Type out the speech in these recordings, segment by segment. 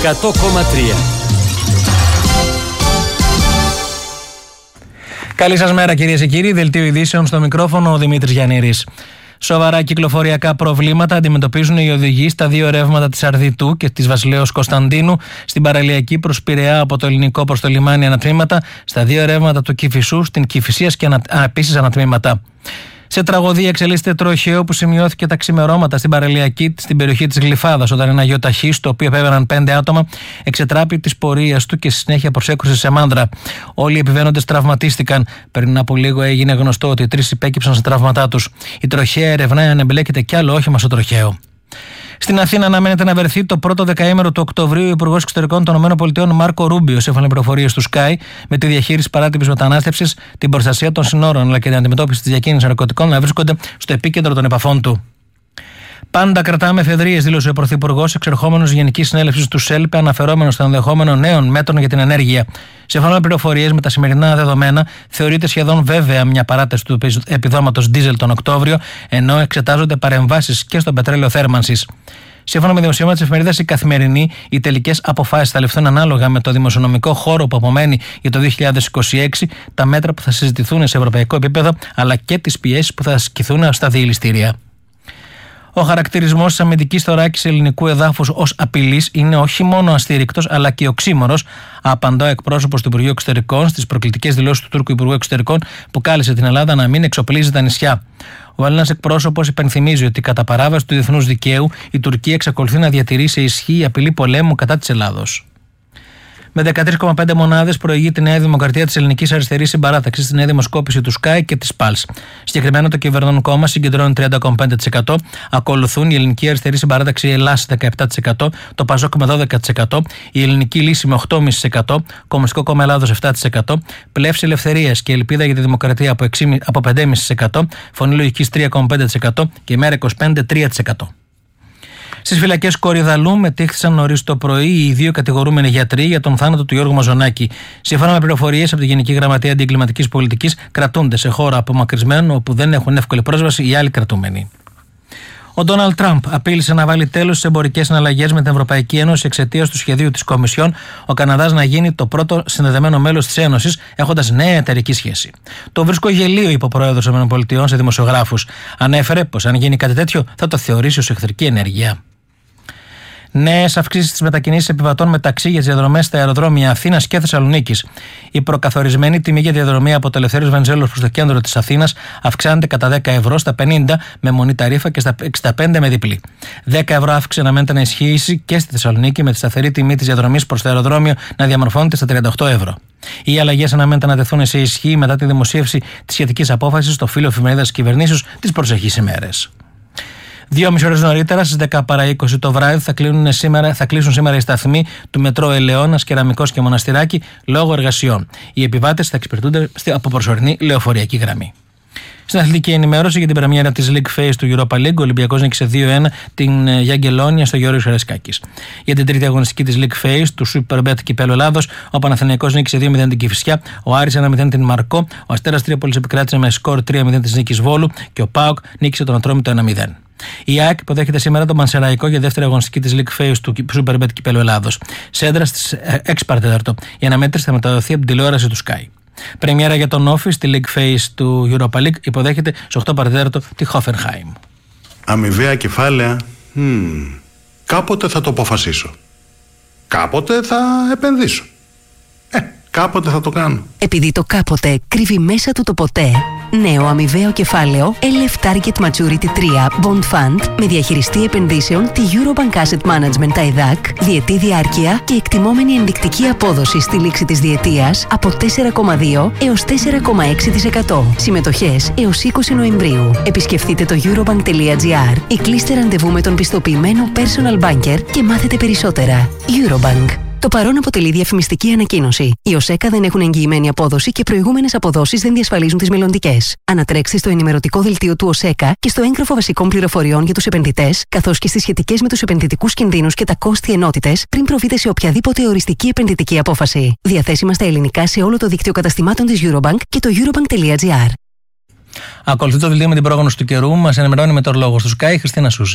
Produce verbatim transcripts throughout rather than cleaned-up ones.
εκατό κόμμα τρία. Καλή σας μέρα κυρίες και κύριοι, δελτίο ειδήσεων στο μικρόφωνο ο Δημήτρης Γιαννήρης. Σοβαρά κυκλοφοριακά προβλήματα αντιμετωπίζουν οι οδηγοί στα δύο ρεύματα της Αρδιτού και της Βασιλέως Κωνσταντίνου, στην παραλιακή προς Πειραιά από το ελληνικό προς το λιμάνι ανατμήματα, στα δύο ρεύματα του Κηφισού, στην Κηφισίας και ανα... επίσης ανατμήματα. Σε τραγωδία εξελίσσεται τροχαίο που σημειώθηκε τα ξημερώματα στην παραλιακή στην περιοχή της Γλυφάδας, όταν ένα γιο ταχύ, στο οποίο επέβαιναν πέντε άτομα, εξετράπη της πορείας του και στη συνέχεια προσέκρουσε σε μάνδρα. Όλοι οι επιβαίνοντες τραυματίστηκαν. Πριν από λίγο έγινε γνωστό ότι οι τρεις υπέκυψαν σε τραύματά τους. Η τροχαία ερευνά αν εμπλέκεται κι άλλο όχημα στο τροχαίο. Στην Αθήνα αναμένεται να βρεθεί το πρώτο δεκαήμερο του Οκτωβρίου ο Υπουργός Εξωτερικών των ΗΠΑ Μάρκο Ρούμπιο, σύμφωνα με πληροφορίες του Sky, με τη διαχείριση παράτυπης μετανάστευσης, την προστασία των συνόρων αλλά και την αντιμετώπιση της διακίνησης ναρκωτικών να βρίσκονται στο επίκεντρο των επαφών του. Πάντα κρατάμε εφεδρείες, δήλωσε ο Πρωθυπουργός, εξερχόμενος Γενικής Συνέλευσης του ΣΕΛΠ, αναφερόμενος στο ενδεχόμενο νέων μέτρων για την ενέργεια. Σύμφωνα με πληροφορίες, με τα σημερινά δεδομένα, θεωρείται σχεδόν βέβαια μια παράταση του επιδόματος ντίζελ τον Οκτώβριο, ενώ εξετάζονται παρεμβάσεις και στο πετρέλαιο θέρμανσης. Σύμφωνα με δημοσίευμα της εφημερίδας Η Καθημερινή, οι τελικές αποφάσεις θα ληφθούν ανάλογα με το δημοσιονομικό χώρο που απομένει για το δύο χιλιάδες είκοσι έξι, τα μέτρα που θα συζητηθούν σε ευρωπαϊκό επίπεδο, αλλά και τις πιέσεις που θα ασκηθούν στα διελιστήρια. Ο χαρακτηρισμός της αμυντικής θωράκισης ελληνικού εδάφους ως απειλής είναι όχι μόνο αστήρικτος αλλά και οξύμορος, απαντά ο εκπρόσωπος του Υπουργείου Εξωτερικών στις προκλητικές δηλώσεις του Τούρκου Υπουργού Εξωτερικών που κάλεσε την Ελλάδα να μην εξοπλίζει τα νησιά. Ο Έλληνας εκπρόσωπος υπενθυμίζει ότι κατά παράβαση του διεθνούς δικαίου η Τουρκία εξακολουθεί να διατηρεί σε ισχύ η απειλή πολέμου κατά της Ελλάδος. Με δεκατρείς κόμμα πέντε μονάδες προηγεί η Νέα Δημοκρατία της Ελληνικής Αριστερής Συμπαράταξης στη νέα δημοσκόπηση του Sky και της Pulse. Συγκεκριμένα το κυβερνών κόμμα συγκεντρώνει τριάντα κόμμα πέντε τοις εκατό, ακολουθούν η Ελληνική Αριστερή Συμπαράταξη Ελλάς δεκαεπτά τοις εκατό, το Πασόκ με δώδεκα τοις εκατό, η Ελληνική Λύση με οκτώ κόμμα πέντε τοις εκατό, Κομμουνιστικό Κόμμα Ελλάδος επτά τοις εκατό, Πλεύση Ελευθερίας και Ελπίδα για τη Δημοκρατία από πέντε κόμμα πέντε τοις εκατό, Φωνή Λογικής τρία κόμμα πέντε τοις εκατό και η Μέρα είκοσι πέντε τρία τοις εκατό. Στις φυλακές Κορυδαλού μετήχθησαν νωρίς το πρωί οι δύο κατηγορούμενοι γιατροί για τον θάνατο του Γιώργου Μαζονάκη. Σύμφωνα με πληροφορίες από τη Γενική Γραμματεία Αντιεγκληματικής Πολιτικής, κρατούνται σε χώρο απομακρυσμένο όπου δεν έχουν εύκολη πρόσβαση οι άλλοι κρατούμενοι. Ο Ντόναλντ Τραμπ απείλησε να βάλει τέλος στις εμπορικές συναλλαγές με την Ευρωπαϊκή Ένωση εξαιτίας του σχεδίου της Κομισιόν ο Καναδάς να γίνει το πρώτο συνδεδεμένο μέλος της Ένωσης, έχοντας νέα εταιρική σχέση. Το βρίσκω γελίο, είπε ο πρόεδρος των ΗΠΑ σε δημοσιογράφους. Ανέφερε πως αν γίνει κάτι τέτοιο θα το θεωρήσει ως εχθρική ενέργεια. Νέες αυξήσεις στις μετακινήσεις επιβατών με ταξί για τις διαδρομές στα αεροδρόμια Αθήνας και Θεσσαλονίκης. Η προκαθορισμένη τιμή για διαδρομή από το Ελευθέριος Βενιζέλος προς το κέντρο της Αθήνας αυξάνεται κατά δέκα ευρώ στα πενήντα με μονή ταρίφα και στα εξήντα πέντε με διπλή. δέκα ευρώ αύξηση αναμένεται να ισχύσει και στη Θεσσαλονίκη, με τη σταθερή τιμή της διαδρομής προς το αεροδρόμιο να διαμορφώνεται στα τριάντα οκτώ ευρώ. Οι αλλαγές αναμένεται να τεθούν σε ισχύ μετά τη δημοσίευση της σχετικής απόφασης στο φύλλο εφημερίδας κυβερνήσεως τις προσεχείς ημέρες. Δύο μισή ώρες νωρίτερα, στις δέκα παρά είκοσι το βράδυ, θα, σήμερα, θα κλείσουν σήμερα οι σταθμοί του μετρό Ελαιώνας, Κεραμικός και Μοναστηράκη λόγω εργασιών. Οι επιβάτες θα εξυπηρετούνται από προσωρινή λεωφοριακή γραμμή. Στην αθλητική ενημέρωση για την πρεμιέρα της League Phase του Europa League, ο Ολυμπιακός νίκησε δύο ένα την Γιαγκελόνια στο Γιώργος Χαρισκάκης. Για την τρίτη αγωνιστική της League Phase του Superbet Κυπέλλου Ελλάδος, ο Παναθηναϊκός νίκησε δύο μηδέν την Κηφισιά, ο Άρης ένα μηδέν την Μαρκό, ο Αστέρας Τρίπολης επικράτησε με σκορ τρία μηδέν της νίκης Βόλου και ο ΠΑΟΚ νίκησε τον Ατρόμητο ένα μηδέν. Η ΑΕΚ υποδέχεται σήμερα τον Πανσεραϊκό για δεύτερη αγωνιστική της League Phase του Superbet Κυπέλλου Ελλάδος. Σέντρα στις έξι παρά τέταρτο. Η αναμέτρηση θα μεταδοθεί από την τηλεόραση του Sky. Πρεμιέρα για τον Όφη στη League Phase του Europa League υποδέχεται στις οκτώ παρά τέταρτο τη Hoffenheim. Αμοιβαία κεφάλαια. Hmm. Κάποτε θα το αποφασίσω. Κάποτε θα επενδύσω. Ε, κάποτε θα το κάνω. Επειδή το κάποτε κρύβει μέσα του το ποτέ, νέο αμοιβαίο κεφάλαιο ελ εφ Target Maturity τρία Bond Fund με διαχειριστή επενδύσεων τη Eurobank Asset Management τα ΕΔΑΚ, διετή διάρκεια και εκτιμόμενη ενδεικτική απόδοση στη λήξη της διετίας από τέσσερα κόμμα δύο έως τέσσερα κόμμα έξι τοις εκατό. Συμμετοχές έως είκοσι Νοεμβρίου. Επισκεφτείτε το eurobank τελεία gr ή κλείστε ραντεβού με τον πιστοποιημένο personal banker και μάθετε περισσότερα. Eurobank. Το παρόν αποτελεί διαφημιστική ανακοίνωση. Οι ΟΣΕΚΑ δεν έχουν εγγυημένη απόδοση και προηγούμενες αποδόσεις δεν διασφαλίζουν τις μελλοντικές. Ανατρέξτε στο ενημερωτικό δελτίο του ΟΣΕΚΑ και στο έγγραφο βασικών πληροφοριών για τους επενδυτές, καθώς και στις σχετικές με τους επενδυτικούς κινδύνους και τα κόστη ενότητες, πριν προβείτε σε οποιαδήποτε οριστική επενδυτική απόφαση. Διαθέσιμα στα ελληνικά σε όλο το δίκτυο καταστημάτων της Eurobank και το eurobank τελεία gr. Ακολουθεί το δελτίο με την πρόγνωση του καιρού. Μας ενημερώνει μετεωρολόγος του Sky, Χριστίνα Σούζη.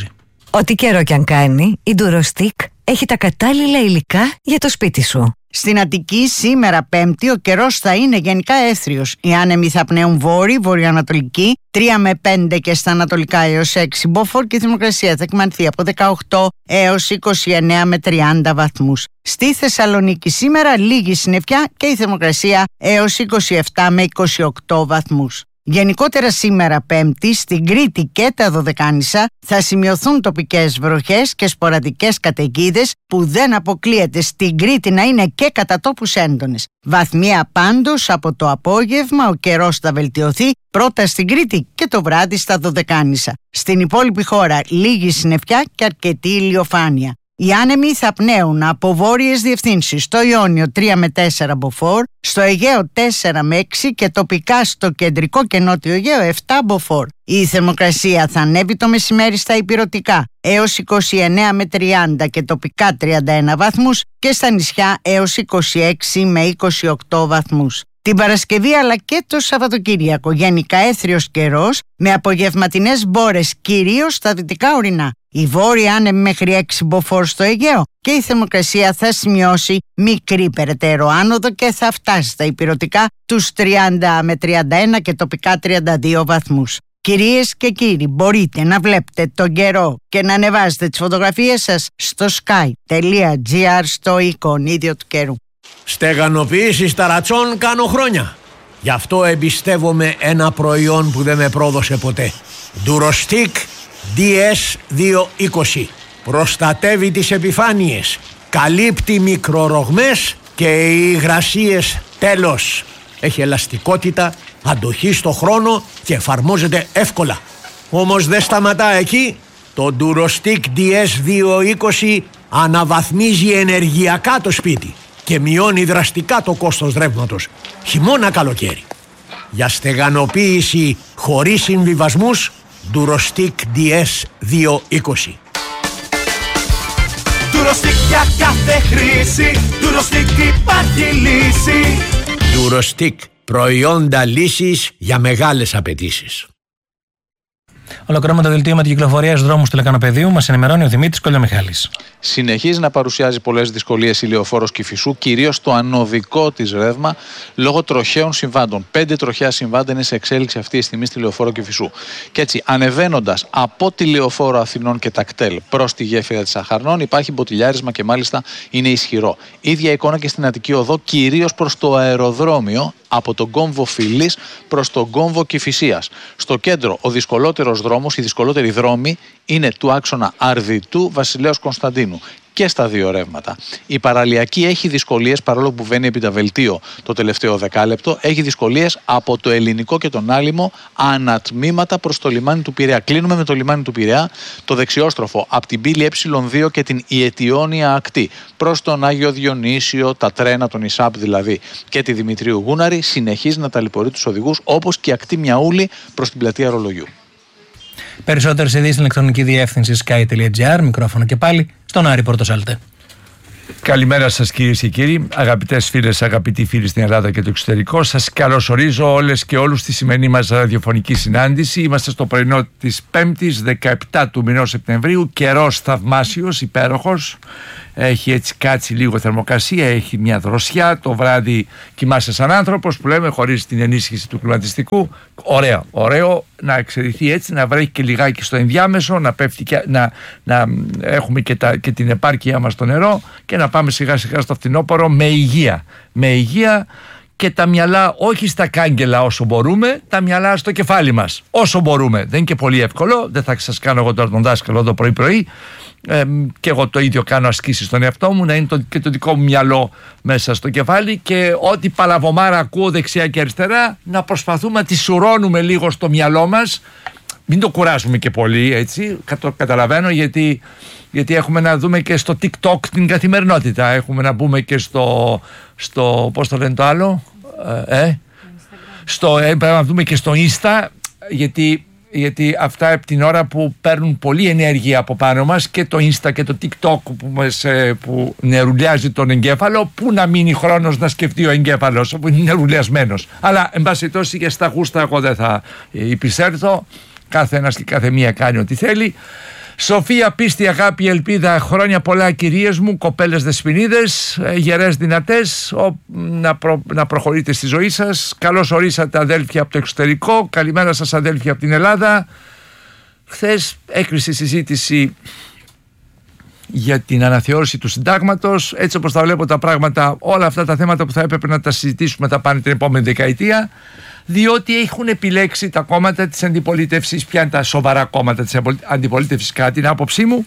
Ό,τι καιρό κι αν κάνει, η Durostick έχει τα κατάλληλα υλικά για το σπίτι σου. Στην Αττική σήμερα Πέμπτη ο καιρός θα είναι γενικά έθριος. Οι άνεμοι θα πνέουν βόρειοι, βορειοανατολικοί, τρία με πέντε και στα ανατολικά έως έξι μποφόρ και η θερμοκρασία θα εκμανθεί από δεκαοκτώ έως είκοσι εννέα με τριάντα βαθμούς. Στη Θεσσαλονίκη σήμερα λίγη συννεφιά και η θερμοκρασία έως είκοσι επτά με είκοσι οκτώ βαθμούς. Γενικότερα σήμερα Πέμπτη στην Κρήτη και τα Δωδεκάνησα θα σημειωθούν τοπικές βροχές και σποραδικές καταιγίδες που δεν αποκλείεται στην Κρήτη να είναι και κατά τόπους έντονες. Βαθμία πάντως από το απόγευμα ο καιρός θα βελτιωθεί πρώτα στην Κρήτη και το βράδυ στα Δωδεκάνησα. Στην υπόλοιπη χώρα λίγη συννεφιά και αρκετή ηλιοφάνεια. Οι άνεμοι θα πνέουν από βόρειες διευθύνσεις στο Ιόνιο τρία με τέσσερα μποφόρ, στο Αιγαίο τέσσερα με έξι και τοπικά στο κεντρικό και νότιο Αιγαίο επτά μποφόρ. Η θερμοκρασία θα ανέβει το μεσημέρι στα ηπειρωτικά έως είκοσι εννέα με τριάντα και τοπικά τριάντα ένα βαθμούς και στα νησιά έως είκοσι έξι με είκοσι οκτώ βαθμούς. Την Παρασκευή αλλά και το Σαββατοκύριακο γενικά έθριος καιρός με απογευματινές μπόρες κυρίως στα δυτικά ορεινά. Η βόρεια άνεμη μέχρι έξι μποφόρ στο Αιγαίο και η θερμοκρασία θα σημειώσει μικρή περαιτέρω άνοδο και θα φτάσει στα ηπειρωτικά τους τριάντα με τριάντα ένα και τοπικά τριάντα δύο βαθμούς. Κυρίες και κύριοι, μπορείτε να βλέπετε τον καιρό και να ανεβάζετε τις φωτογραφίες σας στο sky.gr στο εικονίδιο του καιρού. Στεγανοποίηση ταρατσών κάνω χρόνια. Γι' αυτό εμπιστεύομαι ένα προϊόν που δεν με πρόδωσε ποτέ. Durostick ντι ες διακόσια είκοσι. Προστατεύει τις επιφάνειες, καλύπτει μικρορογμές και οι υγρασίες τέλος. Έχει ελαστικότητα, αντοχή στο χρόνο και εφαρμόζεται εύκολα. Όμως δεν σταματά εκεί. Το Durostick ντι ες διακόσια είκοσι αναβαθμίζει ενεργειακά το σπίτι και μειώνει δραστικά το κόστος ρεύματος, χειμώνα καλοκαίρι. Για στεγανοποίηση χωρίς συμβιβασμούς, Durostick ντι ες διακόσια είκοσι. Durostick για κάθε χρήση, Durostick υπάρχει λύση. Durostick, προϊόντα λύσης για μεγάλες απαιτήσεις. Ολοκληρώνουμε το δελτίο με την κυκλοφορία στους δρόμους του Λεκανοπεδίου. Μας ενημερώνει ο Δημήτρης Κολιομιχάλης. Συνεχίζει να παρουσιάζει πολλές δυσκολίες η λεωφόρος Κηφισού, κυρίως το ανωδικό της ρεύμα, λόγω τροχαίων συμβάντων. Πέντε τροχαία συμβάντα είναι σε εξέλιξη αυτή τη στιγμή στη λεωφόρο Κηφισού. Και έτσι, ανεβαίνοντας από τη λεωφόρο Αθηνών και τα κτέλ προς τη γέφυρα της Αχαρνών, υπάρχει μποτιλιάρισμα και μάλιστα είναι ισχυρό. Ίδια εικόνα και στην Αττική Οδό, κυρίως προς το αεροδρόμιο, από τον κόμβο Φιλής προς τον κόμβο Κηφισίας. Στο κέντρο, ο δυσκολότερος δρόμος, η δυσκολότερη δρόμη είναι του άξονα Αρδιτού Βασιλέως Κωνσταντίνου. Και στα δύο ρεύματα. Η παραλιακή έχει δυσκολίες, παρόλο που βαίνει επί τα βελτίο το τελευταίο δεκάλεπτο, έχει δυσκολίες από το Ελληνικό και τον Άλυμο ανατμήματα προς το λιμάνι του Πειραιά. Κλείνουμε με το λιμάνι του Πειραιά, το δεξιόστροφο από την πύλη ε δύο και την Ιετιώνια ακτή προς τον Άγιο Διονύσιο, τα τρένα, τον Ισάπ δηλαδή και τη Δημητρίου Γούναρη, συνεχίζει να ταλαιπωρεί τους οδηγούς, όπως και η ακτή Μιαούλη προς την πλατεία Ρολογιού. Περισσότερες ειδήσεις στην ηλεκτρονική διεύθυνση sky.gr. Μικρόφωνο και πάλι στον Άρη Πορτοσάλτε. Καλημέρα σας κυρίες και κύριοι, αγαπητές φίλες, αγαπητοί φίλοι στην Ελλάδα και το εξωτερικό. Σας καλωσορίζω όλες και όλους στη σημερινή μας ραδιοφωνική συνάντηση. Είμαστε στο πρωινό της Πέμπτης, δεκαεπτά του μηνός Σεπτεμβρίου. Καιρός θαυμάσιος, υπέροχος. Έχει έτσι κάτσει λίγο θερμοκρασία, έχει μια δροσιά. Το βράδυ κοιμάσαι σαν άνθρωπος που λέμε, χωρίς την ενίσχυση του κλιματιστικού. Ωραίο, ωραίο να εξαιρεθεί έτσι, να βρέχει και λιγάκι στο ενδιάμεσο, να, πέφτει και, να, να έχουμε και, τα, και την επάρκειά μας στο νερό και να πάμε σιγά σιγά στο φθινόπωρο με υγεία. Με υγεία και τα μυαλά όχι στα κάγκελα όσο μπορούμε, τα μυαλά στο κεφάλι μας όσο μπορούμε. Δεν είναι και πολύ εύκολο, δεν θα σας κάνω εγώ τώρα τον δάσκαλο το πρωί-πρωί. Ε, και εγώ το ίδιο κάνω ασκήσεις στον εαυτό μου, να είναι το, και το δικό μου μυαλό μέσα στο κεφάλι και ό,τι παλαβομάρα ακούω δεξιά και αριστερά να προσπαθούμε να τη σουρώνουμε λίγο στο μυαλό μας, μην το κουράζουμε και πολύ έτσι, το καταλαβαίνω γιατί, γιατί έχουμε να δούμε και στο TikTok την καθημερινότητα, έχουμε να μπούμε και στο, στο πώς το λένε το άλλο ε, στο, ε, πρέπει να δούμε και στο Insta γιατί γιατί αυτά από την ώρα που παίρνουν πολλή ενέργεια από πάνω μας και το Insta και το TikTok που, μας, που νερουλιάζει τον εγκέφαλο, που να μείνει χρόνος να σκεφτεί ο εγκέφαλος που είναι νερουλιασμένος. Αλλά εν πάση περιπτώσει για στα γούστα εγώ δεν θα υπησέλθω, κάθε ένας και κάθε μία κάνει ό,τι θέλει. Σοφία, πίστη, αγάπη, ελπίδα, χρόνια πολλά κυρίες μου, κοπέλες δεσποινίδες, γερές δυνατές, ο, να, προ, να προχωρείτε στη ζωή σας. Καλώς ορίσατε αδέλφια από το εξωτερικό, καλημέρα σας αδέλφια από την Ελλάδα. Χθες έκλεισε η συζήτηση για την αναθεώρηση του συντάγματος. Έτσι όπως τα βλέπω τα πράγματα, όλα αυτά τα θέματα που θα έπρεπε να τα συζητήσουμε θα πάνε την επόμενη δεκαετία, διότι έχουν επιλέξει τα κόμματα της αντιπολίτευσης. Ποια είναι τα σοβαρά κόμματα της αντιπολίτευσης κατά την άποψή μου?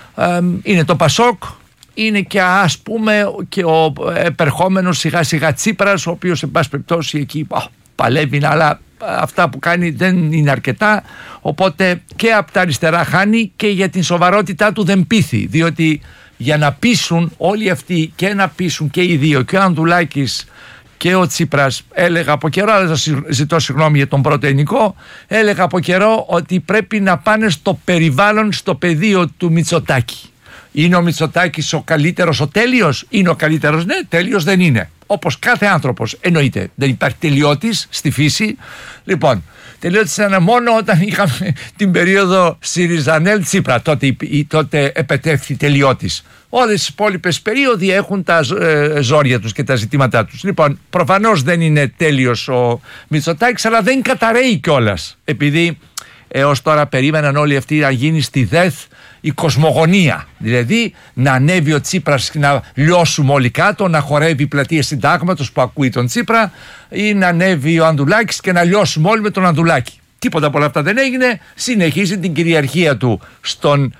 Είναι το Πασόκ, είναι και ας πούμε και ο επερχόμενος σιγά σιγά Τσίπρας, ο οποίος εν πάση περιπτώσει εκεί α, παλεύει, αλλά αυτά που κάνει δεν είναι αρκετά, οπότε και από τα αριστερά χάνει και για την σοβαρότητά του δεν πείθει, διότι για να πείσουν όλοι αυτοί, και να πείσουν και οι δύο, και ο Ανδουλάκης και ο Τσίπρας, έλεγα από καιρό, αλλά ζητώ συγγνώμη για τον πρώτο ενικό, έλεγα από καιρό ότι πρέπει να πάνε στο περιβάλλον, στο πεδίο του Μητσοτάκη. Είναι ο Μητσοτάκης ο καλύτερος, ο τέλειος? Είναι ο καλύτερος? Ναι, τέλειος δεν είναι. Όπως κάθε άνθρωπος, εννοείται. Δεν υπάρχει τελειώτης στη φύση. Λοιπόν, τελειώτης ήταν μόνο όταν είχαμε την περίοδο Σιριζανέλ Τσίπρα. Τότε, τότε επετεύχθη τελειώτης. Όλες οι υπόλοιπες περίοδοι έχουν τα ε, ζόρια τους και τα ζητήματά τους. Λοιπόν, προφανώς δεν είναι τέλειος ο Μητσοτάκης, αλλά δεν καταραίει κιόλας. Επειδή έως τώρα περίμεναν όλοι αυτοί να γίνει στη ΔΕΘ η κοσμογονία. Δηλαδή να ανέβει ο Τσίπρας και να λιώσουμε όλοι κάτω, να χορεύει η πλατεία Συντάγματος που ακούει τον Τσίπρα, ή να ανέβει ο Ανδουλάκης και να λιώσουμε όλοι με τον Ανδουλάκη. Τίποτα από όλα αυτά δεν έγινε. Συνεχίζει την κυριαρχία του στον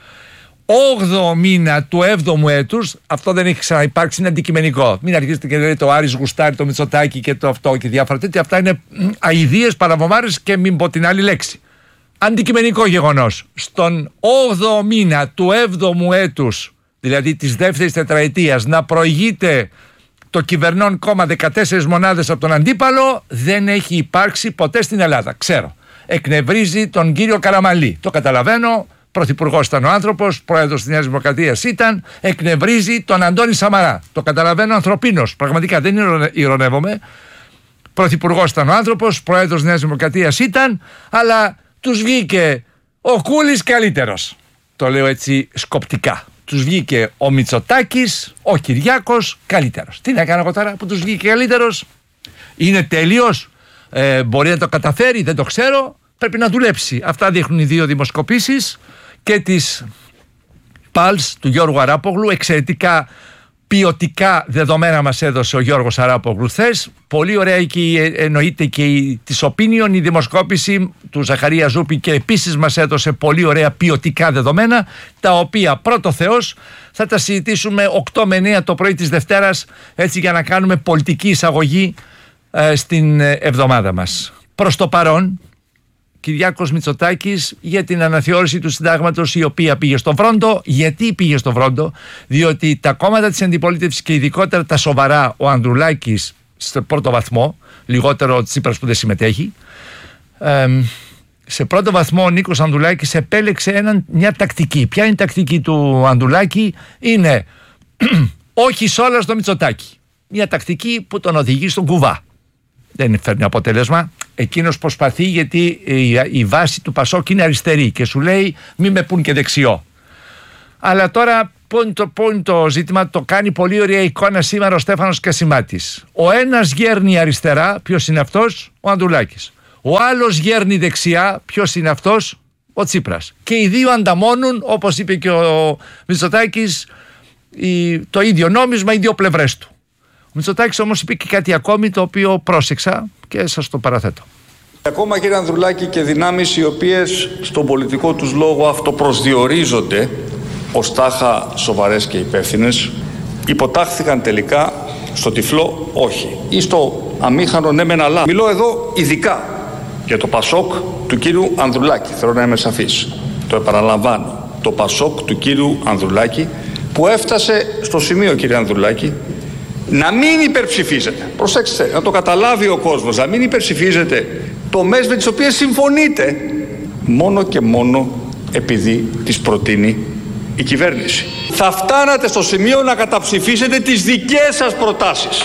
όγδοο μήνα του έβδομου έτους. Αυτό δεν έχει ξαναυπάρξει, είναι αντικειμενικό. Μην αρχίσετε και λέτε το Άρης γουστάρει το Μητσοτάκη και το αυτό και διάφορα τέτοια. Αυτά είναι αηδίες, παραβομάρες και μην πω την άλλη λέξη. Αντικειμενικό γεγονός. Στον όγδοο μήνα του έβδομου έτους, δηλαδή της δεύτερης τετραετίας, να προηγείται το κυβερνών κόμμα δεκατέσσερις μονάδες από τον αντίπαλο, δεν έχει υπάρξει ποτέ στην Ελλάδα. Ξέρω. Εκνευρίζει τον κύριο Καραμανλή. Το καταλαβαίνω. Πρωθυπουργός ήταν ο άνθρωπος, πρόεδρος της Νέας Δημοκρατίας ήταν. Εκνευρίζει τον Αντώνη Σαμαρά. Το καταλαβαίνω ανθρωπίνως. Πραγματικά δεν ειρωνεύομαι. Πρωθυπουργός ήταν ο άνθρωπος, πρόεδρος της Νέας Δημοκρατίας ήταν, αλλά τους βγήκε ο Κούλης καλύτερος. Το λέω έτσι σκοπτικά. Τους βγήκε ο Μητσοτάκης, ο Κυριάκος καλύτερος. Τι να κάνω εγώ τώρα που τους βγήκε καλύτερος? Είναι τέλειος? Ε, μπορεί να το καταφέρει? Δεν το ξέρω. Πρέπει να δουλέψει. Αυτά δείχνουν οι δύο δημοσκοπήσεις και της Pulse του Γιώργου Αράπογλου. Εξαιρετικά ποιοτικά δεδομένα μας έδωσε ο Γιώργος Αράπογλου χθες. Πολύ ωραία και εννοείται και η, της Opinion, η δημοσκόπηση του Ζαχαρία Ζούπη, και επίσης μας έδωσε πολύ ωραία ποιοτικά δεδομένα, τα οποία πρώτο Θεός θα τα συζητήσουμε οκτώ με εννέα το πρωί της Δευτέρας, έτσι για να κάνουμε πολιτική εισαγωγή ε, στην εβδομάδα μας. Προς το παρόν, Κυριάκος Μητσοτάκης για την αναθεώρηση του συντάγματος, η οποία πήγε στον φρόντο. Γιατί πήγε στον φρόντο? Διότι τα κόμματα της αντιπολίτευσης και ειδικότερα τα σοβαρά, ο Ανδρουλάκης στο πρώτο βαθμό, λιγότερο ο Τσίπρας που δεν συμμετέχει, ε, σε πρώτο βαθμό ο Νίκος Ανδρουλάκης επέλεξε έναν, μια τακτική. Ποια είναι η τακτική του Ανδρουλάκη? Είναι όχι σ' όλα στο Μητσοτάκη. Μια τακτική που τον οδηγεί στον κουβά. Δεν φέρνει αποτέλεσμα. Εκείνος προσπαθεί, γιατί η, η βάση του Πασόκ είναι αριστερή και σου λέει μη με πουν και δεξιό. Αλλά τώρα που είναι, το, που είναι το ζήτημα? Το κάνει πολύ ωραία εικόνα σήμερα ο Στέφανος Κασιμάτης. Ο ένας γέρνει αριστερά. Ποιος είναι αυτός? Ο Ανδρουλάκης. Ο άλλος γέρνει δεξιά. Ποιος είναι αυτός? Ο Τσίπρας. Και οι δύο ανταμώνουν, όπως είπε και ο Μητσοτάκης, η, το ίδιο νόμισμα, οι δύο πλευρές του. Ο Μητσοτάκης όμως είπε και κάτι ακόμη, το οποίο πρόσεξα και σας το παραθέτω. Ακόμα, κύριε Ανδρουλάκη, και δυνάμεις οι οποίες στον πολιτικό τους λόγο αυτοπροσδιορίζονται ως τάχα σοβαρές και υπεύθυνες, υποτάχθηκαν τελικά στο τυφλό όχι ή στο αμήχανο ναι μεν αλλά. Μιλώ εδώ ειδικά για το Πασόκ του κύριου Ανδρουλάκη. Θέλω να είμαι σαφής. Το επαναλαμβάνω. Το Πασόκ του κύριου Ανδρουλάκη, που έφτασε στο σημείο, κύριε Ανδρουλάκη, να μην υπερψηφίζετε. Προσέξτε, να το καταλάβει ο κόσμος. Να μην υπερψηφίζετε τομές με τις οποίες συμφωνείτε, μόνο και μόνο επειδή τις προτείνει η κυβέρνηση. Θα φτάνατε στο σημείο να καταψηφίσετε τις δικές σας προτάσεις.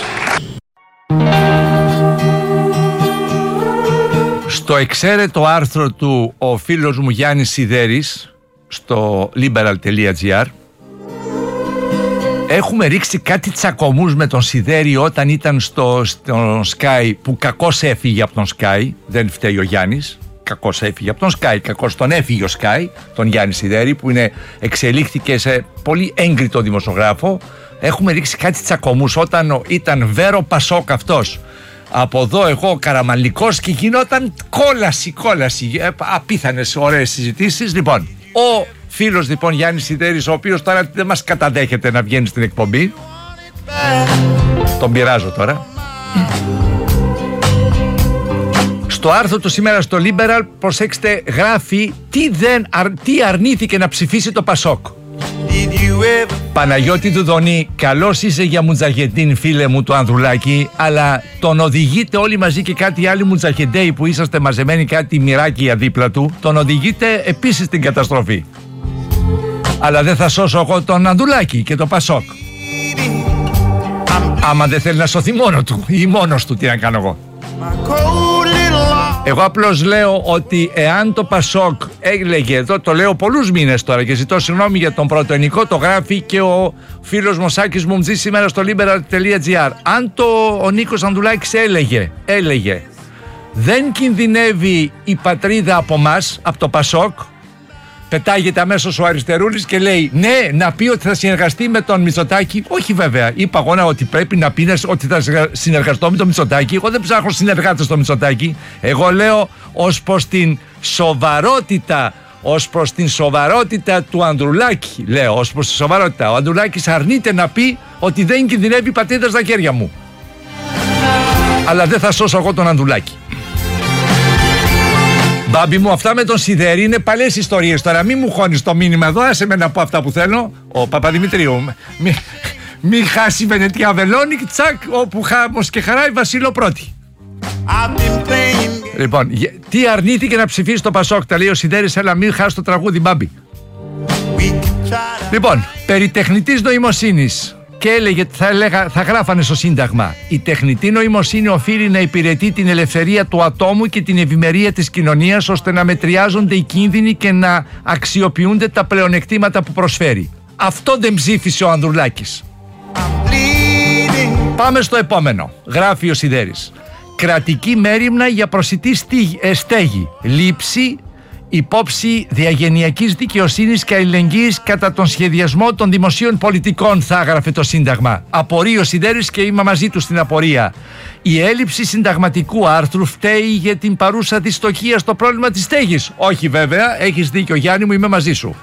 Στο εξαίρετο άρθρο του ο φίλος μου Γιάννης Σιδέρης στο liberal.gr. Έχουμε ρίξει κάτι τσακωμούς με τον Σιδέρη όταν ήταν στο, στο Sky, που κακώς έφυγε από τον Sky. Δεν φταίει ο Γιάννης, κακώς έφυγε από τον Sky, κακώς τον έφυγε ο Sky, τον Γιάννη Σιδέρη, που είναι, εξελίχθηκε σε πολύ έγκριτο δημοσιογράφο. Έχουμε ρίξει κάτι τσακωμούς όταν ήταν Βέρο Πασόκ αυτός, από εδώ εγώ Καραμανλικός, και γινόταν κόλαση, κόλαση, απίθανες ωραίες συζητήσεις. Λοιπόν, ο φίλος λοιπόν Γιάννης Σιδέρης, ο οποίος τώρα δεν μας καταδέχεται να βγαίνει στην εκπομπή, τον πειράζω τώρα, στο άρθρο του σήμερα στο Liberal, προσέξτε, γράφει τι, δεν, τι αρνήθηκε να ψηφίσει το Πασόκ. Παναγιώτη Δουδονή, καλώς είσαι για Μουτζαχεντίν, φίλε μου, του Ανδρουλάκη, αλλά τον οδηγείτε όλοι μαζί και κάτι άλλοι Μουτζαχεντέοι που είσαστε μαζεμένοι κάτι μοιράκια δίπλα του, τον οδηγείτε επίσης στην καταστροφή. Αλλά δεν θα σώσω εγώ τον Ανδρουλάκη και το Πασόκ. Άμα δεν θέλει να σωθεί μόνο του ή μόνος του, τι να κάνω εγώ. Εγώ απλώς λέω ότι εάν το Πασόκ έλεγε, εδώ το λέω πολλούς μήνες τώρα και ζητώ συγγνώμη για τον πρωτοενικό, το γράφει και ο φίλος Μωσάκης Μουμτζή σήμερα στο liberal.gr. Αν το, ο Νίκος Ανδρουλάκης έλεγε, έλεγε δεν κινδυνεύει η πατρίδα από μας, από το Πασόκ, πετάγεται αμέσως ο Αριστερούλης και λέει ναι, να πει ότι θα συνεργαστεί με τον Μητσοτάκη. Όχι βέβαια, είπα εγώ ότι πρέπει να πει ότι θα συνεργαστώ με τον Μητσοτάκη. Εγώ δεν ψάχνω συνεργάτες στο Μητσοτάκη. Εγώ λέω ως προς την σοβαρότητα, ως προς την σοβαρότητα του Ανδρουλάκη. Λέω ως προς τη σοβαρότητα. Ο Ανδρουλάκης αρνείται να πει ότι δεν κινδυνεύει η πατρίδα στα χέρια μου. Αλλά δεν θα σώσω εγώ τον Ανδρουλάκη. Μπάμπη μου, αυτά με τον Σιδέρη είναι παλές ιστορίες τώρα. Μη μου χώνεις το μήνυμα εδώ, άσε με να πω αυτά που θέλω. Ο Παπαδημητρίου, μη, μη χάσει Βενετία Βελόνικ, τσακ, όπου χάμος και χαρά η Βασίλο πρώτη. Λοιπόν, τι αρνήθηκε να ψηφίσει το Πασόκ, τα λέει ο Σιδέρης, έλα μην χάσει το τραγούδι, Μπάμπη. Λοιπόν, περί τεχνητής νοημοσύνης. Και έλεγε, θα, έλεγα, θα γράφανε στο Σύνταγμα, η τεχνητή νοημοσύνη οφείλει να υπηρετεί την ελευθερία του ατόμου και την ευημερία της κοινωνίας, ώστε να μετριάζονται οι κίνδυνοι και να αξιοποιούνται τα πλεονεκτήματα που προσφέρει. Αυτό δεν ψήφισε ο Ανδρουλάκης. Πάμε στο επόμενο. Γράφει ο Σιδέρης. Κρατική μέριμνα για προσιτή στέγη. Λήψη υπόψη διαγενειακής δικαιοσύνης και αλληλεγγύης κατά τον σχεδιασμό των δημοσίων πολιτικών, θα έγραφε το Σύνταγμα. Απορεί ο Σιδέρης και είμαι μαζί του στην απορία. Η έλλειψη συνταγματικού άρθρου φταίει για την παρούσα δυστοχία στο πρόβλημα της στέγης. Όχι βέβαια, έχεις δίκιο Γιάννη μου, είμαι μαζί σου.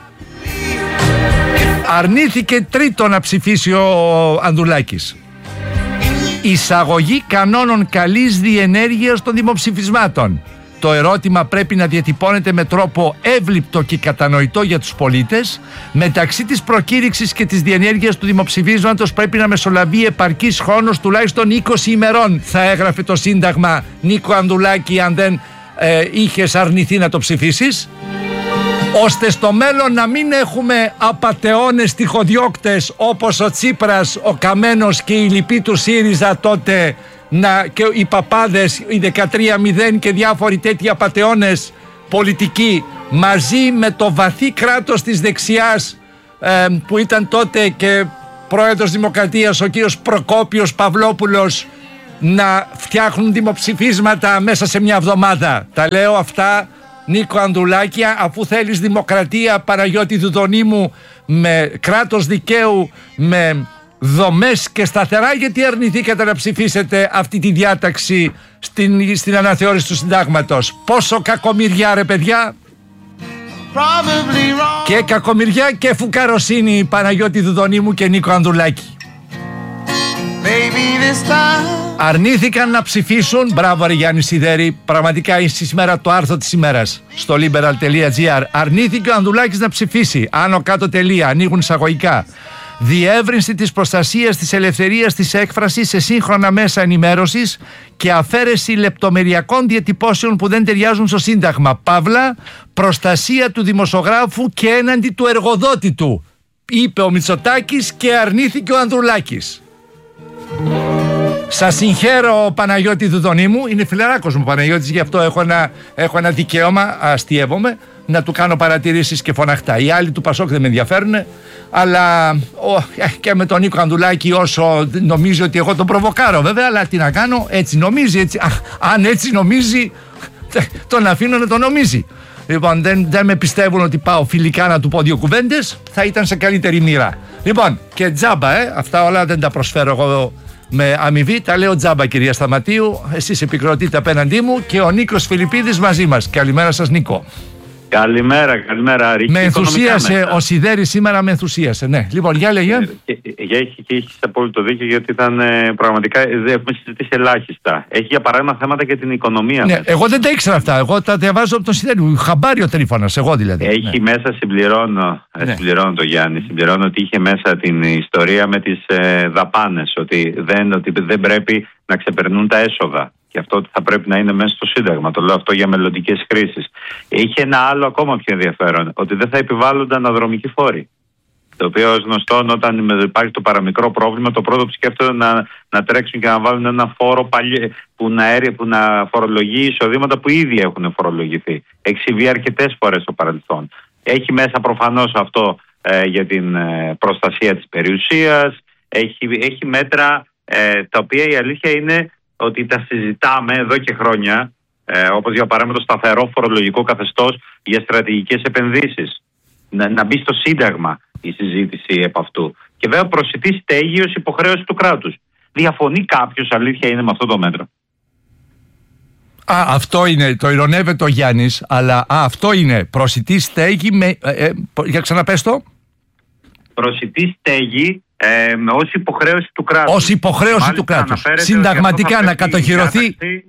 Αρνήθηκε τρίτο να ψηφίσει ο Ανδρουλάκης. Εισαγωγή κανόνων καλής διενέργειας των δημοψηφισμάτων. Το ερώτημα πρέπει να διατυπώνεται με τρόπο εύληπτο και κατανοητό για τους πολίτες. Μεταξύ της προκήρυξης και της διενέργειας του δημοψηφίσματος πρέπει να μεσολαβεί επαρκής χρόνος τουλάχιστον είκοσι ημερών, θα έγραφε το Σύνταγμα. Νίκο Ανδρουλάκη, αν δεν ε, είχες αρνηθεί να το ψηφίσεις, ώστε στο μέλλον να μην έχουμε απατεώνες τυχοδιώκτες όπως ο Τσίπρας, ο Καμένος και οι λοιποί του ΣΥΡΙΖΑ τότε, να, και οι παπάδες, οι δεκατρία μηδέν και διάφοροι τέτοιοι απατεώνες πολιτικοί, μαζί με το βαθύ κράτος της δεξιάς ε, που ήταν τότε και πρόεδρος Δημοκρατίας ο κύριος Προκόπιος Παυλόπουλος, να φτιάχνουν δημοψηφίσματα μέσα σε μια εβδομάδα. Τα λέω αυτά, Νίκο Ανδρουλάκη, αφού θέλεις δημοκρατία, Παναγιώτη Δουδονή μου, με κράτος δικαίου, με δομές και σταθερά, γιατί αρνηθήκατε να ψηφίσετε αυτή τη διάταξη στην, στην αναθεώρηση του συντάγματος. Πόσο κακομοιριά ρε παιδιά. Και κακομοιριά και φουκαροσύνη, Παναγιώτη Δουδονή μου και Νίκο Ανδρουλάκη. Αρνήθηκαν να ψηφίσουν. Μπράβο ρε Γιάννη Σιδέρη, πραγματικά είσαι σήμερα το άρθρο της ημέρας στο liberal.gr. Αρνήθηκε ο Ανδρουλάκης να ψηφίσει. Άνω κάτω τελεία, ανοίγουν εισαγωγικά. Διεύρυνση της προστασίας της ελευθερίας της έκφρασης σε σύγχρονα μέσα ενημέρωσης και αφαίρεση λεπτομεριακών διατυπώσεων που δεν ταιριάζουν στο Σύνταγμα. Παύλα, προστασία του δημοσιογράφου και έναντι του εργοδότη του, είπε ο Μητσοτάκης και αρνήθηκε ο Ανδρουλάκης. Σας συγχαίρω Παναγιώτη Δουδονή μου, είναι φιλαράκος μου Παναγιώτης, γι' αυτό έχω ένα, έχω ένα δικαίωμα, αστειεύομαι. να του κάνω παρατηρήσεις και φωναχτά. Οι άλλοι του Πασόκ δεν με ενδιαφέρουν, αλλά ο, και με τον Νίκο Ανδρουλάκη, όσο νομίζει ότι εγώ τον προβοκάρω βέβαια, αλλά τι να κάνω, έτσι νομίζει. Έτσι, α, αν έτσι νομίζει, τον αφήνω να το νομίζει. Λοιπόν, δεν, δεν με πιστεύουν ότι πάω φιλικά να του πω δύο κουβέντες, θα ήταν σε καλύτερη μοίρα. Λοιπόν, και τζάμπα, ε, αυτά όλα δεν τα προσφέρω εγώ με αμοιβή, τα λέω τζάμπα, κυρία Σταματίου. Εσείς επικροτείτε απέναντί μου και ο Νίκος Φιλιππίδης μαζί μας. Καλημέρα σας, Νίκο. Καλημέρα, καλημέρα Άρη. Με ενθουσίασε, ο Σιδέρης σήμερα με ενθουσίασε. Ναι, λοιπόν, για λέγε. Ε, έχει και έχεις απόλυτο δίκιο, γιατί ήταν ε, πραγματικά, δεν έχουμε συζητήσει ελάχιστα. Έχει για παράδειγμα θέματα και την οικονομία. Ναι, μέσα. εγώ δεν τα ήξερα αυτά. Εγώ τα διαβάζω από τον Σιδέρη. Χαμπάριο τρίφωνας, εγώ δηλαδή. Έχει ναι. μέσα, συμπληρώνω, ναι. συμπληρώνω το Γιάννη, συμπληρώνω ότι είχε μέσα την ιστορία με τις ε, δαπάνες. Ότι δεν, ότι δεν πρέπει να ξεπερνούν τα έσοδα. Και αυτό ότι θα πρέπει να είναι μέσα στο Σύνταγμα. Το λέω αυτό για μελλοντικές χρήσεις. Είχε ένα άλλο ακόμα πιο ενδιαφέρον, ότι δεν θα επιβάλλονται αναδρομικοί φόροι. Το οποίο ως γνωστόν, όταν υπάρχει το παραμικρό πρόβλημα, το πρώτο που σκέφτονται να, να τρέξουν και να βάλουν ένα φόρο παλιέ, που, να, που να φορολογεί εισοδήματα που ήδη έχουν φορολογηθεί. Έχει συμβεί αρκετές φορές στο παρελθόν. Έχει μέσα προφανώς αυτό ε, για την ε, προστασία της περιουσίας. Έχει, έχει μέτρα ε, τα οποία η αλήθεια είναι ότι τα συζητάμε εδώ και χρόνια, ε, όπως για παράδειγμα το σταθερό φορολογικό καθεστώς για στρατηγικές επενδύσεις. Να, να μπει στο Σύνταγμα η συζήτηση επ' αυτού. Και βέβαια προσιτή στέγη ως υποχρέωση του κράτους. Διαφωνεί κάποιος, αλήθεια είναι, με αυτό το μέτρο? Α, αυτό είναι, το ειρωνεύεται ο Γιάννης, αλλά α, αυτό είναι προσιτή στέγη με, ε, ε, για ξαναπες το. Προσιτή στέγη Ε, ως υποχρέωση του κράτους. Ως υποχρέωση του κράτους. Συνταγματικά να κατοχυρωθεί.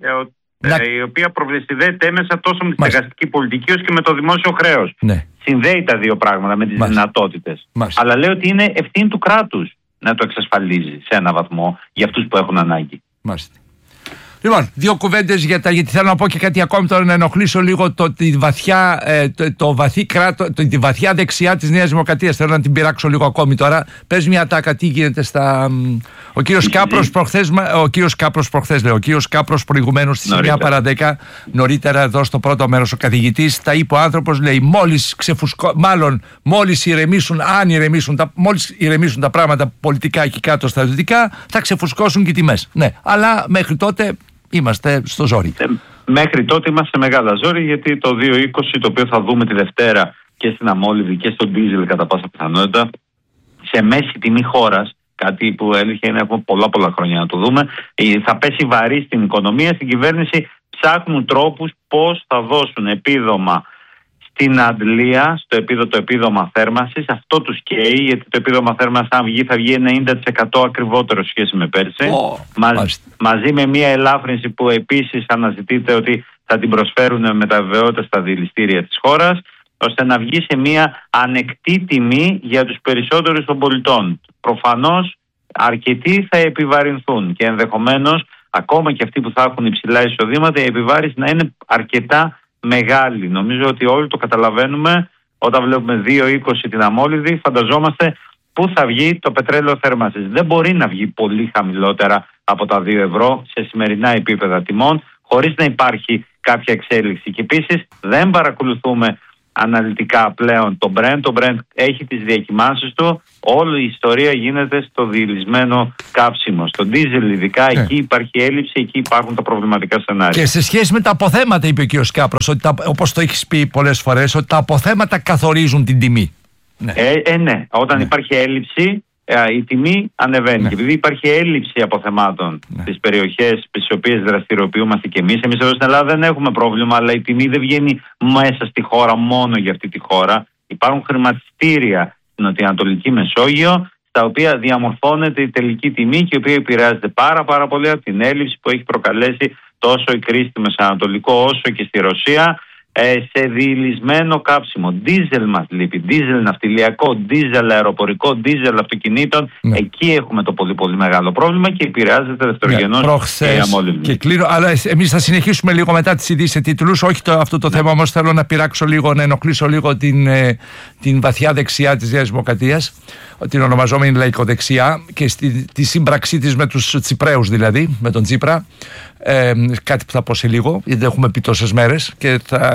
Ε, να... η οποία προβλησιδέται έμεσα τόσο με την στεγαστική πολιτική όσο και με το δημόσιο χρέος. Ναι. Συνδέει τα δύο πράγματα με τις Μάλιστα. δυνατότητες. Μάλιστα. Αλλά λέω ότι είναι ευθύνη του κράτους να το εξασφαλίζει σε έναν βαθμό για αυτούς που έχουν ανάγκη. Μάλιστα. Λοιπόν, δύο κουβέντες για τα, γιατί θέλω να πω και κάτι ακόμη τώρα, να ενοχλήσω λίγο το, τη, βαθιά, ε, το, το βαθύ κράτο, το, τη βαθιά δεξιά της Νέας Δημοκρατίας. Θέλω να την πειράξω λίγο ακόμη τώρα. Πες μια τάκα, τι γίνεται στα... Ο κύριος Κάπρος προχθές, ο κύριος Κάπρος προχθές, λέω, ο κύριος Κάπρος προηγουμένως στις εννιά παρά δέκα, νωρίτερα εδώ στο πρώτο μέρος ο καθηγητής, τα είπε ο άνθρωπος, λέει, μόλις ξεφουσκώ, μάλλον μόλις ηρεμήσουν, αν ηρεμήσουν τα, μόλις ηρεμήσουν τα πράγματα πολιτικά εκεί κάτω στα δυτικά, θα ξεφουσκώσουν και οι τιμές. Ναι, αλλά μέχρι τότε είμαστε στο ζόρι. Ε, μέχρι τότε είμαστε σε μεγάλα ζόρι, γιατί το δύο είκοσι, το οποίο θα δούμε τη Δευτέρα και στην αμόλυβη και στον ντίζελ κατά πάσα πιθανότητα, σε μέση τιμή χώρας, κάτι που έλεγε να έχουμε πολλά πολλά χρόνια να το δούμε, θα πέσει βαρύ στην οικονομία. Στην κυβέρνηση ψάχνουν τρόπους πώς θα δώσουν επίδομα στην αντλία, στο επίδο, το επίδομα θέρμανσης. Αυτό τους καίει, γιατί το επίδομα θέρμανσης, αν βγει, θα βγει ενενήντα τοις εκατό ακριβότερο σχέση με πέρσι. Oh, Μαζ, μαζί με μια ελάφρυνση που επίσης αναζητείται ότι θα την προσφέρουν με τα βεβαιότητα στα δηληστήρια της χώρας, ώστε να βγει σε μια ανεκτή τιμή για τους περισσότερους των πολιτών. Προφανώς αρκετοί θα επιβαρυνθούν και ενδεχομένως ακόμα και αυτοί που θα έχουν υψηλά εισοδήματα, η επιβάρυνση να είναι αρκετά μεγάλη. Νομίζω ότι όλοι το καταλαβαίνουμε. Όταν βλέπουμε δύο είκοσι την αμόλυδη, φανταζόμαστε πού θα βγει το πετρέλαιο θέρμανσης. Δεν μπορεί να βγει πολύ χαμηλότερα από τα δύο ευρώ σε σημερινά επίπεδα τιμών, χωρίς να υπάρχει κάποια εξέλιξη. Και επίσης δεν παρακολουθούμε αναλυτικά πλέον το Brent. Το Brent έχει τις διακυμάνσεις του. Όλη η ιστορία γίνεται στο διελισμένο καύσιμο. Στο ντίζελ ειδικά, yeah. εκεί υπάρχει έλλειψη, εκεί υπάρχουν τα προβληματικά σενάρια. Και σε σχέση με τα αποθέματα, είπε ο κ. Κάπρος, ότι τα, όπως το έχεις πει πολλές φορές, ότι τα αποθέματα καθορίζουν την τιμή. Ναι, ε, ε, ναι. Όταν ναι. υπάρχει έλλειψη, η τιμή ανεβαίνει. Ναι. Και επειδή υπάρχει έλλειψη αποθεμάτων ναι. στις περιοχές στις οποίες δραστηριοποιούμαστε και εμείς, εμείς εδώ στην Ελλάδα δεν έχουμε πρόβλημα, αλλά η τιμή δεν βγαίνει μέσα στη χώρα μόνο για αυτή τη χώρα. Υπάρχουν χρηματιστήρια στην Νοτιοανατολική Μεσόγειο, στα οποία διαμορφώνεται η τελική τιμή και η οποία επηρεάζεται πάρα, πάρα πολύ από την έλλειψη που έχει προκαλέσει τόσο η κρίση στη Μεσανατολικό όσο και στη Ρωσία. Σε διηλισμένο καύσιμο. Ντίζελ μας λείπει. Ντίζελ ναυτιλιακό, ντίζελ αεροπορικό, ντίζελ αυτοκινήτων. Ναι. Εκεί έχουμε το πολύ πολύ μεγάλο πρόβλημα και επηρεάζεται δευτερογενώς ναι, η αμόλυβη. Και κλείνω, αλλά εμείς θα συνεχίσουμε λίγο μετά τις ειδήσεις σε τίτλους. Όχι το, αυτό το ναι. θέμα, όμως θέλω να πειράξω λίγο, να ενοχλήσω λίγο την, την βαθιά δεξιά της Νέας Δημοκρατίας, την ονομαζόμενη λαϊκοδεξιά, και στη, τη σύμπραξή της με τους Τσιπραίους, δηλαδή, με τον Τσίπρα. Ε, κάτι που θα πω σε λίγο, γιατί δεν έχουμε πει τόσες μέρες, και θα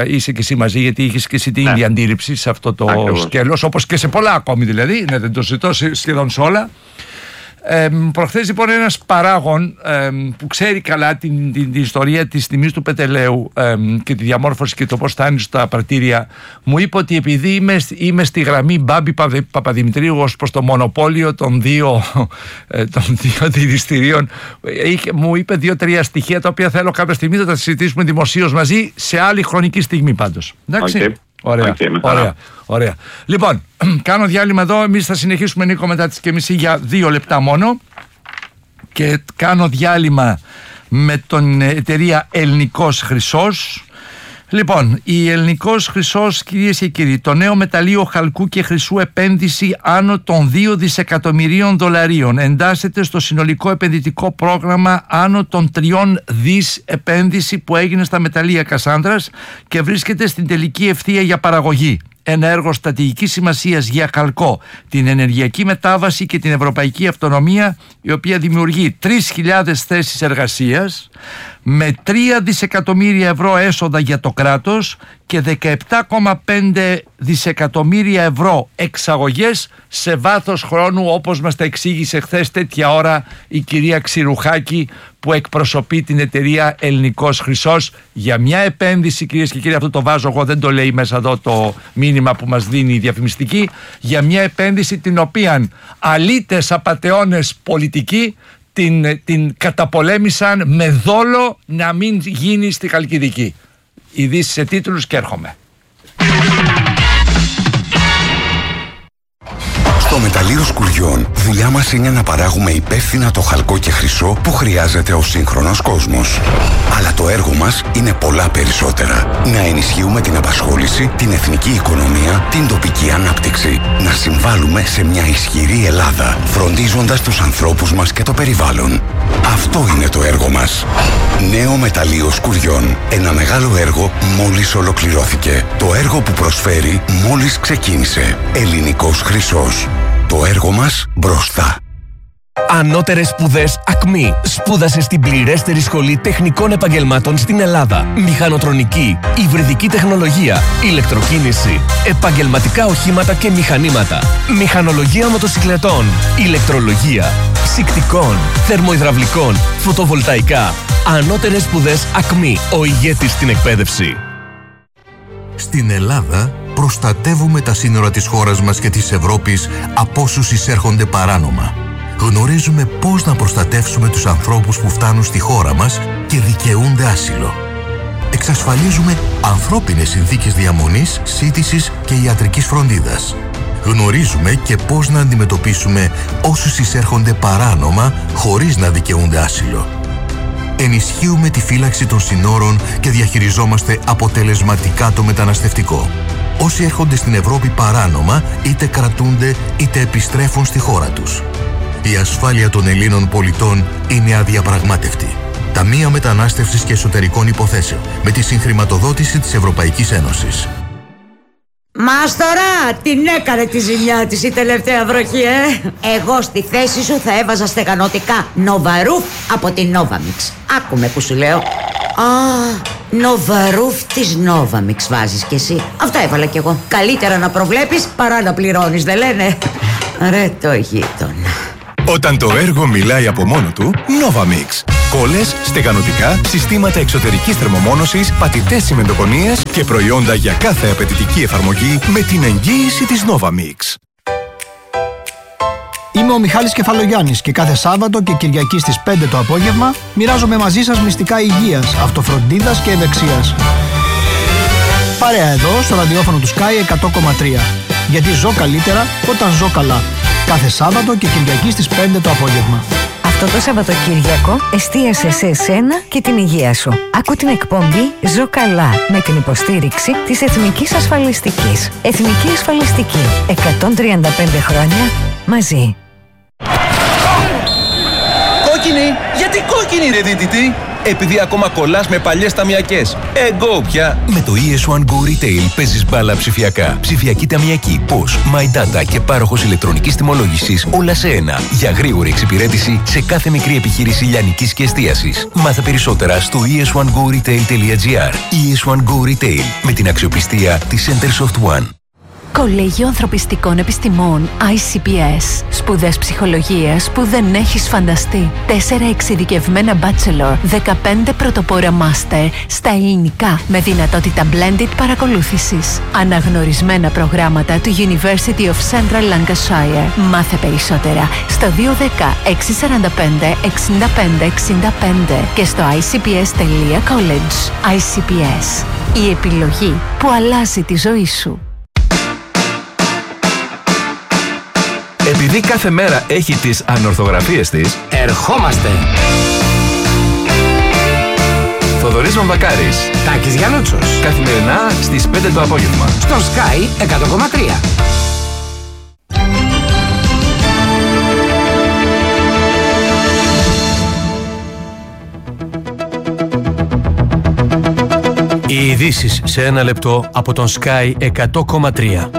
είσαι και εσύ μαζί, γιατί είχες και εσύ την ίδια ναι. αντίληψη σε αυτό το Ακριβώς. σκέλος, όπως και σε πολλά ακόμη δηλαδή, ναι, δεν το ζητώ σχεδόν σε όλα. Ε, προχθές λοιπόν ένας παράγων ε, που ξέρει καλά την, την, την ιστορία της τιμής του πετρελαίου ε, και τη διαμόρφωση και το πώς φτάνει στα πρατήρια, μου είπε ότι επειδή είμαι, είμαι στη γραμμή Μπάμπη Παπαδημητρίου ως προς το μονοπόλιο των δύο, ε, των δύο δηληστηρίων, ε, μου είπε δύο-τρία στοιχεία τα οποία θέλω κάποια στιγμή να τα συζητήσουμε δημοσίως μαζί σε άλλη χρονική στιγμή πάντως. Εντάξει. Okay. Ωραία, okay, ωραία, ωραία. Λοιπόν, κάνω διάλειμμα εδώ. Εμείς θα συνεχίσουμε, Νίκο, μετά τις και μισή για δύο λεπτά μόνο. Και κάνω διάλειμμα με την εταιρεία Ελληνικός Χρυσός. Λοιπόν, η Ελληνικός Χρυσός, κυρίες και κύριοι, το νέο μεταλλείο χαλκού και χρυσού επένδυση άνω των δύο δισεκατομμυρίων δολαρίων εντάσσεται στο συνολικό επενδυτικό πρόγραμμα άνω των τριών δις επένδυση που έγινε στα μεταλλεία Κασάνδρας και βρίσκεται στην τελική ευθεία για παραγωγή. Ένα έργο στρατηγικής σημασίας για χαλκό, την ενεργειακή μετάβαση και την ευρωπαϊκή αυτονομία, η οποία δημιουργεί τρεις χιλιάδες θέσεις εργασίας με τρία δισεκατομμύρια ευρώ έσοδα για το κράτος και δεκαεπτά κόμμα πέντε δισεκατομμύρια ευρώ εξαγωγές σε βάθος χρόνου, όπως μας τα εξήγησε χθες τέτοια ώρα η κυρία Ξηρουχάκη, που εκπροσωπεί την εταιρεία Ελληνικός Χρυσός, για μια επένδυση, κυρίες και κύριοι, αυτό το βάζω εγώ, δεν το λέει μέσα εδώ το μήνυμα που μας δίνει η διαφημιστική, για μια επένδυση την οποία αλήτες απατεώνες πολιτικοί την, την καταπολέμησαν με δόλο να μην γίνει στη Χαλκιδική. Ειδήσεις σε τίτλους και έρχομαι. Στο μεταλλείο Σκουριών, δουλειά μας είναι να παράγουμε υπεύθυνα το χαλκό και χρυσό που χρειάζεται ο σύγχρονος κόσμος. Αλλά το έργο μας είναι πολλά περισσότερα. Να ενισχύουμε την απασχόληση, την εθνική οικονομία, την τοπική ανάπτυξη. Να συμβάλλουμε σε μια ισχυρή Ελλάδα, φροντίζοντας τους ανθρώπους μας και το περιβάλλον. Αυτό είναι το έργο μας. Νέο μεταλλείο Σκουριών. Ένα μεγάλο έργο μόλις ολοκληρώθηκε. Το έργο που προσφέρει μόλις ξεκίνησε. Ελληνικός Χρυσός. Το έργο μας μπροστά. Ανώτερες σπουδές ΑΚΜΗ. Σπούδασε στην πληρέστερη σχολή τεχνικών επαγγελμάτων στην Ελλάδα. Μηχανοτρονική, υβριδική τεχνολογία, ηλεκτροκίνηση, επαγγελματικά οχήματα και μηχανήματα, μηχανολογία μοτοσυκλετών, ηλεκτρολογία, ψυκτικών, θερμοϊδραυλικών, φωτοβολταϊκά. Ανώτερες σπουδές ΑΚΜΗ. Ο ηγέτης στην εκπαίδευση. Στην Ελλάδα προστατεύουμε τα σύνορα της χώρας μας και της Ευρώπης από όσους εισέρχονται παράνομα. Γνωρίζουμε πώς να προστατεύσουμε τους ανθρώπους που φτάνουν στη χώρα μας και δικαιούνται άσυλο. Εξασφαλίζουμε ανθρώπινες συνθήκες διαμονής, σύντησης και ιατρικής φροντίδας. Γνωρίζουμε και πώς να αντιμετωπίσουμε όσους εισέρχονται παράνομα χωρίς να δικαιούνται άσυλο. Ενισχύουμε τη φύλαξη των συνόρων και διαχειριζόμαστε αποτελεσματικά το μεταναστευτικό. Όσοι έρχονται στην Ευρώπη παράνομα, είτε κρατούνται είτε επιστρέφουν στη χώρα τους. Η ασφάλεια των Ελλήνων πολιτών είναι αδιαπραγμάτευτη. Ταμεία Μετανάστευσης και Εσωτερικών Υποθέσεων, με τη συγχρηματοδότηση της Ευρωπαϊκής Ένωσης. Μάστορα, την έκανε τη ζημιά της η τελευταία βροχή, ε! Εγώ στη θέση σου θα έβαζα στεγανωτικά Νοβαρούφ από την Novamix. Άκουμε που σου λέω. Α, Νοβαρούφ της Novamix βάζεις κι εσύ. Αυτό έβαλα κι εγώ. Καλύτερα να προβλέπεις παρά να πληρώνεις, δεν λένε? Ρε το γείτονα. Όταν το έργο μιλάει από μόνο του, Novamix. Κόλλες, στεγανωτικά, συστήματα εξωτερικής θερμομόνωσης, πατητές τσιμεντοκονίες και προϊόντα για κάθε απαιτητική εφαρμογή με την εγγύηση της Novamix. Είμαι ο Μιχάλης Κεφαλογιάννης και κάθε Σάββατο και Κυριακή στις πέντε το απόγευμα μοιράζομαι μαζί σας μυστικά υγείας, αυτοφροντίδας και ευεξίας. Παρέα εδώ στο ραδιόφωνο του Sky εκατό κόμμα τρία. Γιατί ζω καλύτερα όταν ζω καλά. Κάθε Σάββατο και Κυριακή στις πέντε το απόγευμα. Αυτό το Σαββατοκύριακο εστίασε σε εσένα και την υγεία σου. Άκου την εκπομπή «Ζω καλά» με την υποστήριξη της Εθνικής Ασφαλιστικής. Εθνική Ασφαλιστική. εκατόν τριάντα πέντε χρόνια μαζί. Κόκκινη! Γιατί κόκκινη, ρε δίτητη! επειδή ακόμα κολλάς με παλιές ταμιακές. Εγκό πια! Με το ι ες One Go Retail παίζεις μπάλα ψηφιακά. Ψηφιακή ταμιακή, πώς, My Data και πάροχος ηλεκτρονικής τιμολόγησης, όλα σε ένα. Για γρήγορη εξυπηρέτηση σε κάθε μικρή επιχείρηση λιανικής και εστίασης. Μάθε περισσότερα στο ι ες one go retail dot g r. ι ες One Go Retail, με την αξιοπιστία της Centersoft One. Κολέγιο Ανθρωπιστικών Επιστημών άι σι πι ες. Σπουδές ψυχολογίας που δεν έχεις φανταστεί. Τέσσερα εξειδικευμένα bachelor, δεκαπέντε πρωτοπόρα master στα ελληνικά με δυνατότητα blended παρακολούθησης. Αναγνωρισμένα προγράμματα του University of Central Lancashire. Μάθε περισσότερα στο δύο ένα μηδέν έξι τέσσερα πέντε εξήντα πέντε εξήντα πέντε και στο άι σι πι ες τελεία college. άι σι πι ες. Η επιλογή που αλλάζει τη ζωή σου. Επειδή κάθε μέρα έχει τις ανορθογραφίες της, ερχόμαστε! Θοδωρής Βαμβακάρης, Τάκης Γιαννούτσος, καθημερινά στις πέντε το απόγευμα, στον Sky εκατό κόμμα τρία. Οι ειδήσεις σε ένα λεπτό από τον Sky εκατό κόμμα τρία.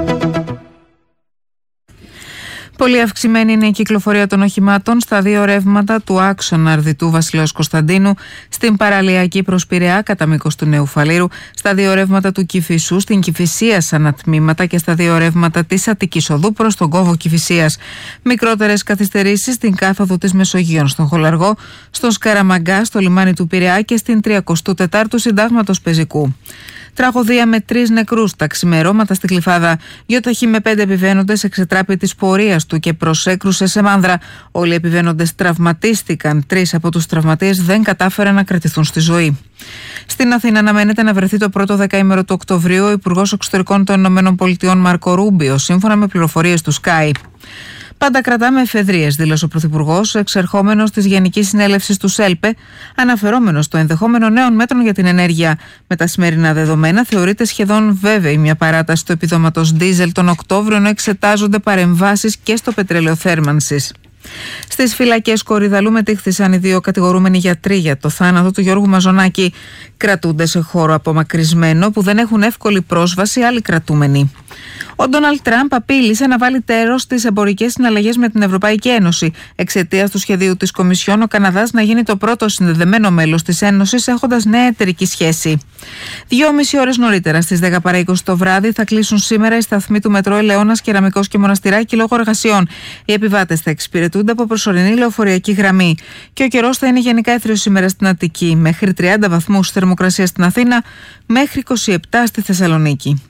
Πολύ αυξημένη είναι η κυκλοφορία των οχημάτων στα δύο ρεύματα του άξονα Αρδιτού Βασιλέως Κωνσταντίνου, στην παραλιακή προς Πειραιά κατά μήκος του Νέου Φαλήρου, στα δύο ρεύματα του Κηφισού, στην Κηφισίας ανατμήματα και στα δύο ρεύματα της Αττικής Οδού προς τον κόβο Κηφισίας. Μικρότερες καθυστερήσεις στην κάθοδο της Μεσογείων, στον Χολαργό, στον Σκαραμαγκά, στο λιμάνι του Πειραιά και στην τριακοστή τέταρτη Συντάγματος Πεζικού. Τραγωδία με τρεις νεκρούς τα ξημερώματα στη Γλυφάδα. Γιοταχή με πέντε επιβαίνοντες εξετράπη της πορείας του και προσέκρουσε σε μάνδρα. Όλοι οι επιβαίνοντες τραυματίστηκαν. Τρεις από τους τραυματίες δεν κατάφεραν να κρατηθούν στη ζωή. Στην Αθήνα αναμένεται να βρεθεί το πρώτο δεκαήμερο του Οκτωβρίου ο Υπουργός Εξωτερικών των ΗΠΑ Μάρκο Ρούμπιο, σύμφωνα με πληροφορίες του Sky. Πάντα κρατάμε εφεδρείες, δήλωσε ο Πρωθυπουργός, εξερχόμενος της Γενικής Συνέλευσης του ΣΕΛΠΕ, αναφερόμενος στο ενδεχόμενο νέων μέτρων για την ενέργεια. Με τα σημερινά δεδομένα, θεωρείται σχεδόν βέβαιη μια παράταση του επιδόματος ντίζελ τον Οκτώβριο, ενώ εξετάζονται παρεμβάσεις και στο πετρέλαιο θέρμανσης. Στις φυλακές Κορυδαλού μετήχθησαν οι δύο κατηγορούμενοι γιατροί για το θάνατο του Γιώργου Μαζονάκη. Κρατούνται σε χώρο απομακρυσμένο που δεν έχουν εύκολη πρόσβαση άλλοι κρατούμενοι. Ο Ντόναλντ Τραμπ απείλησε να βάλει τέλος στις εμπορικές συναλλαγές με την Ευρωπαϊκή Ένωση. Εξαιτίας του σχεδίου της Κομισιόν, ο Καναδάς να γίνει το πρώτο συνδεδεμένο μέλος της Ένωσης, έχοντας νέα εταιρική σχέση. Δυόμιση ώρες νωρίτερα, στις δέκα παρά είκοσι το βράδυ, θα κλείσουν σήμερα οι σταθμοί του μετρό Ελαιώνας, Κεραμικός και Μοναστηράκη λόγω εργασιών. Οι επιβάτες θα εξυπηρετούνται από προσωρινή λεωφορειακή γραμμή. Και ο καιρός θα είναι γενικά έθριος σήμερα στην Αττική, μέχρι τριάντα βαθμούς θερμοκρασία στην Αθήνα, μέχρι είκοσι επτά στη Θεσσαλονίκη.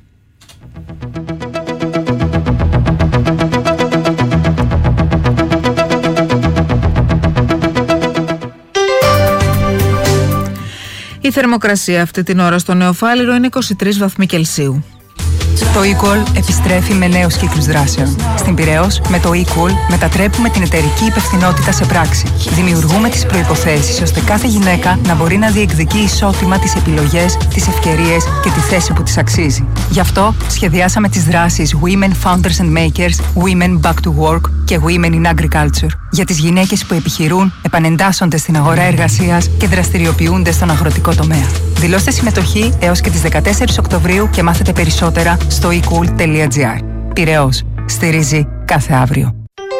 Η θερμοκρασία αυτή την ώρα στο Νέο Φάληρο είναι είκοσι τρεις βαθμοί Κελσίου. Το eCall επιστρέφει με νέους κύκλους δράσεων. Στην Πειραιώς, με το eCall μετατρέπουμε την εταιρική υπευθυνότητα σε πράξη. Δημιουργούμε τις προϋποθέσεις ώστε κάθε γυναίκα να μπορεί να διεκδικεί ισότιμα τις επιλογές, τις ευκαιρίες και τη θέση που της αξίζει. Γι' αυτό σχεδιάσαμε τις δράσεις Women Founders and Makers, Women Back to Work και Women in Agriculture. Για τις γυναίκες που επιχειρούν, επανεντάσσονται στην αγορά εργασίας και δραστηριοποιούνται στον αγροτικό τομέα. Δηλώστε συμμετοχή έως και τις δεκατέσσερις Οκτωβρίου και μάθετε περισσότερα στο e cool τελεία gr. Πειραιώς. Στηρίζει κάθε αύριο.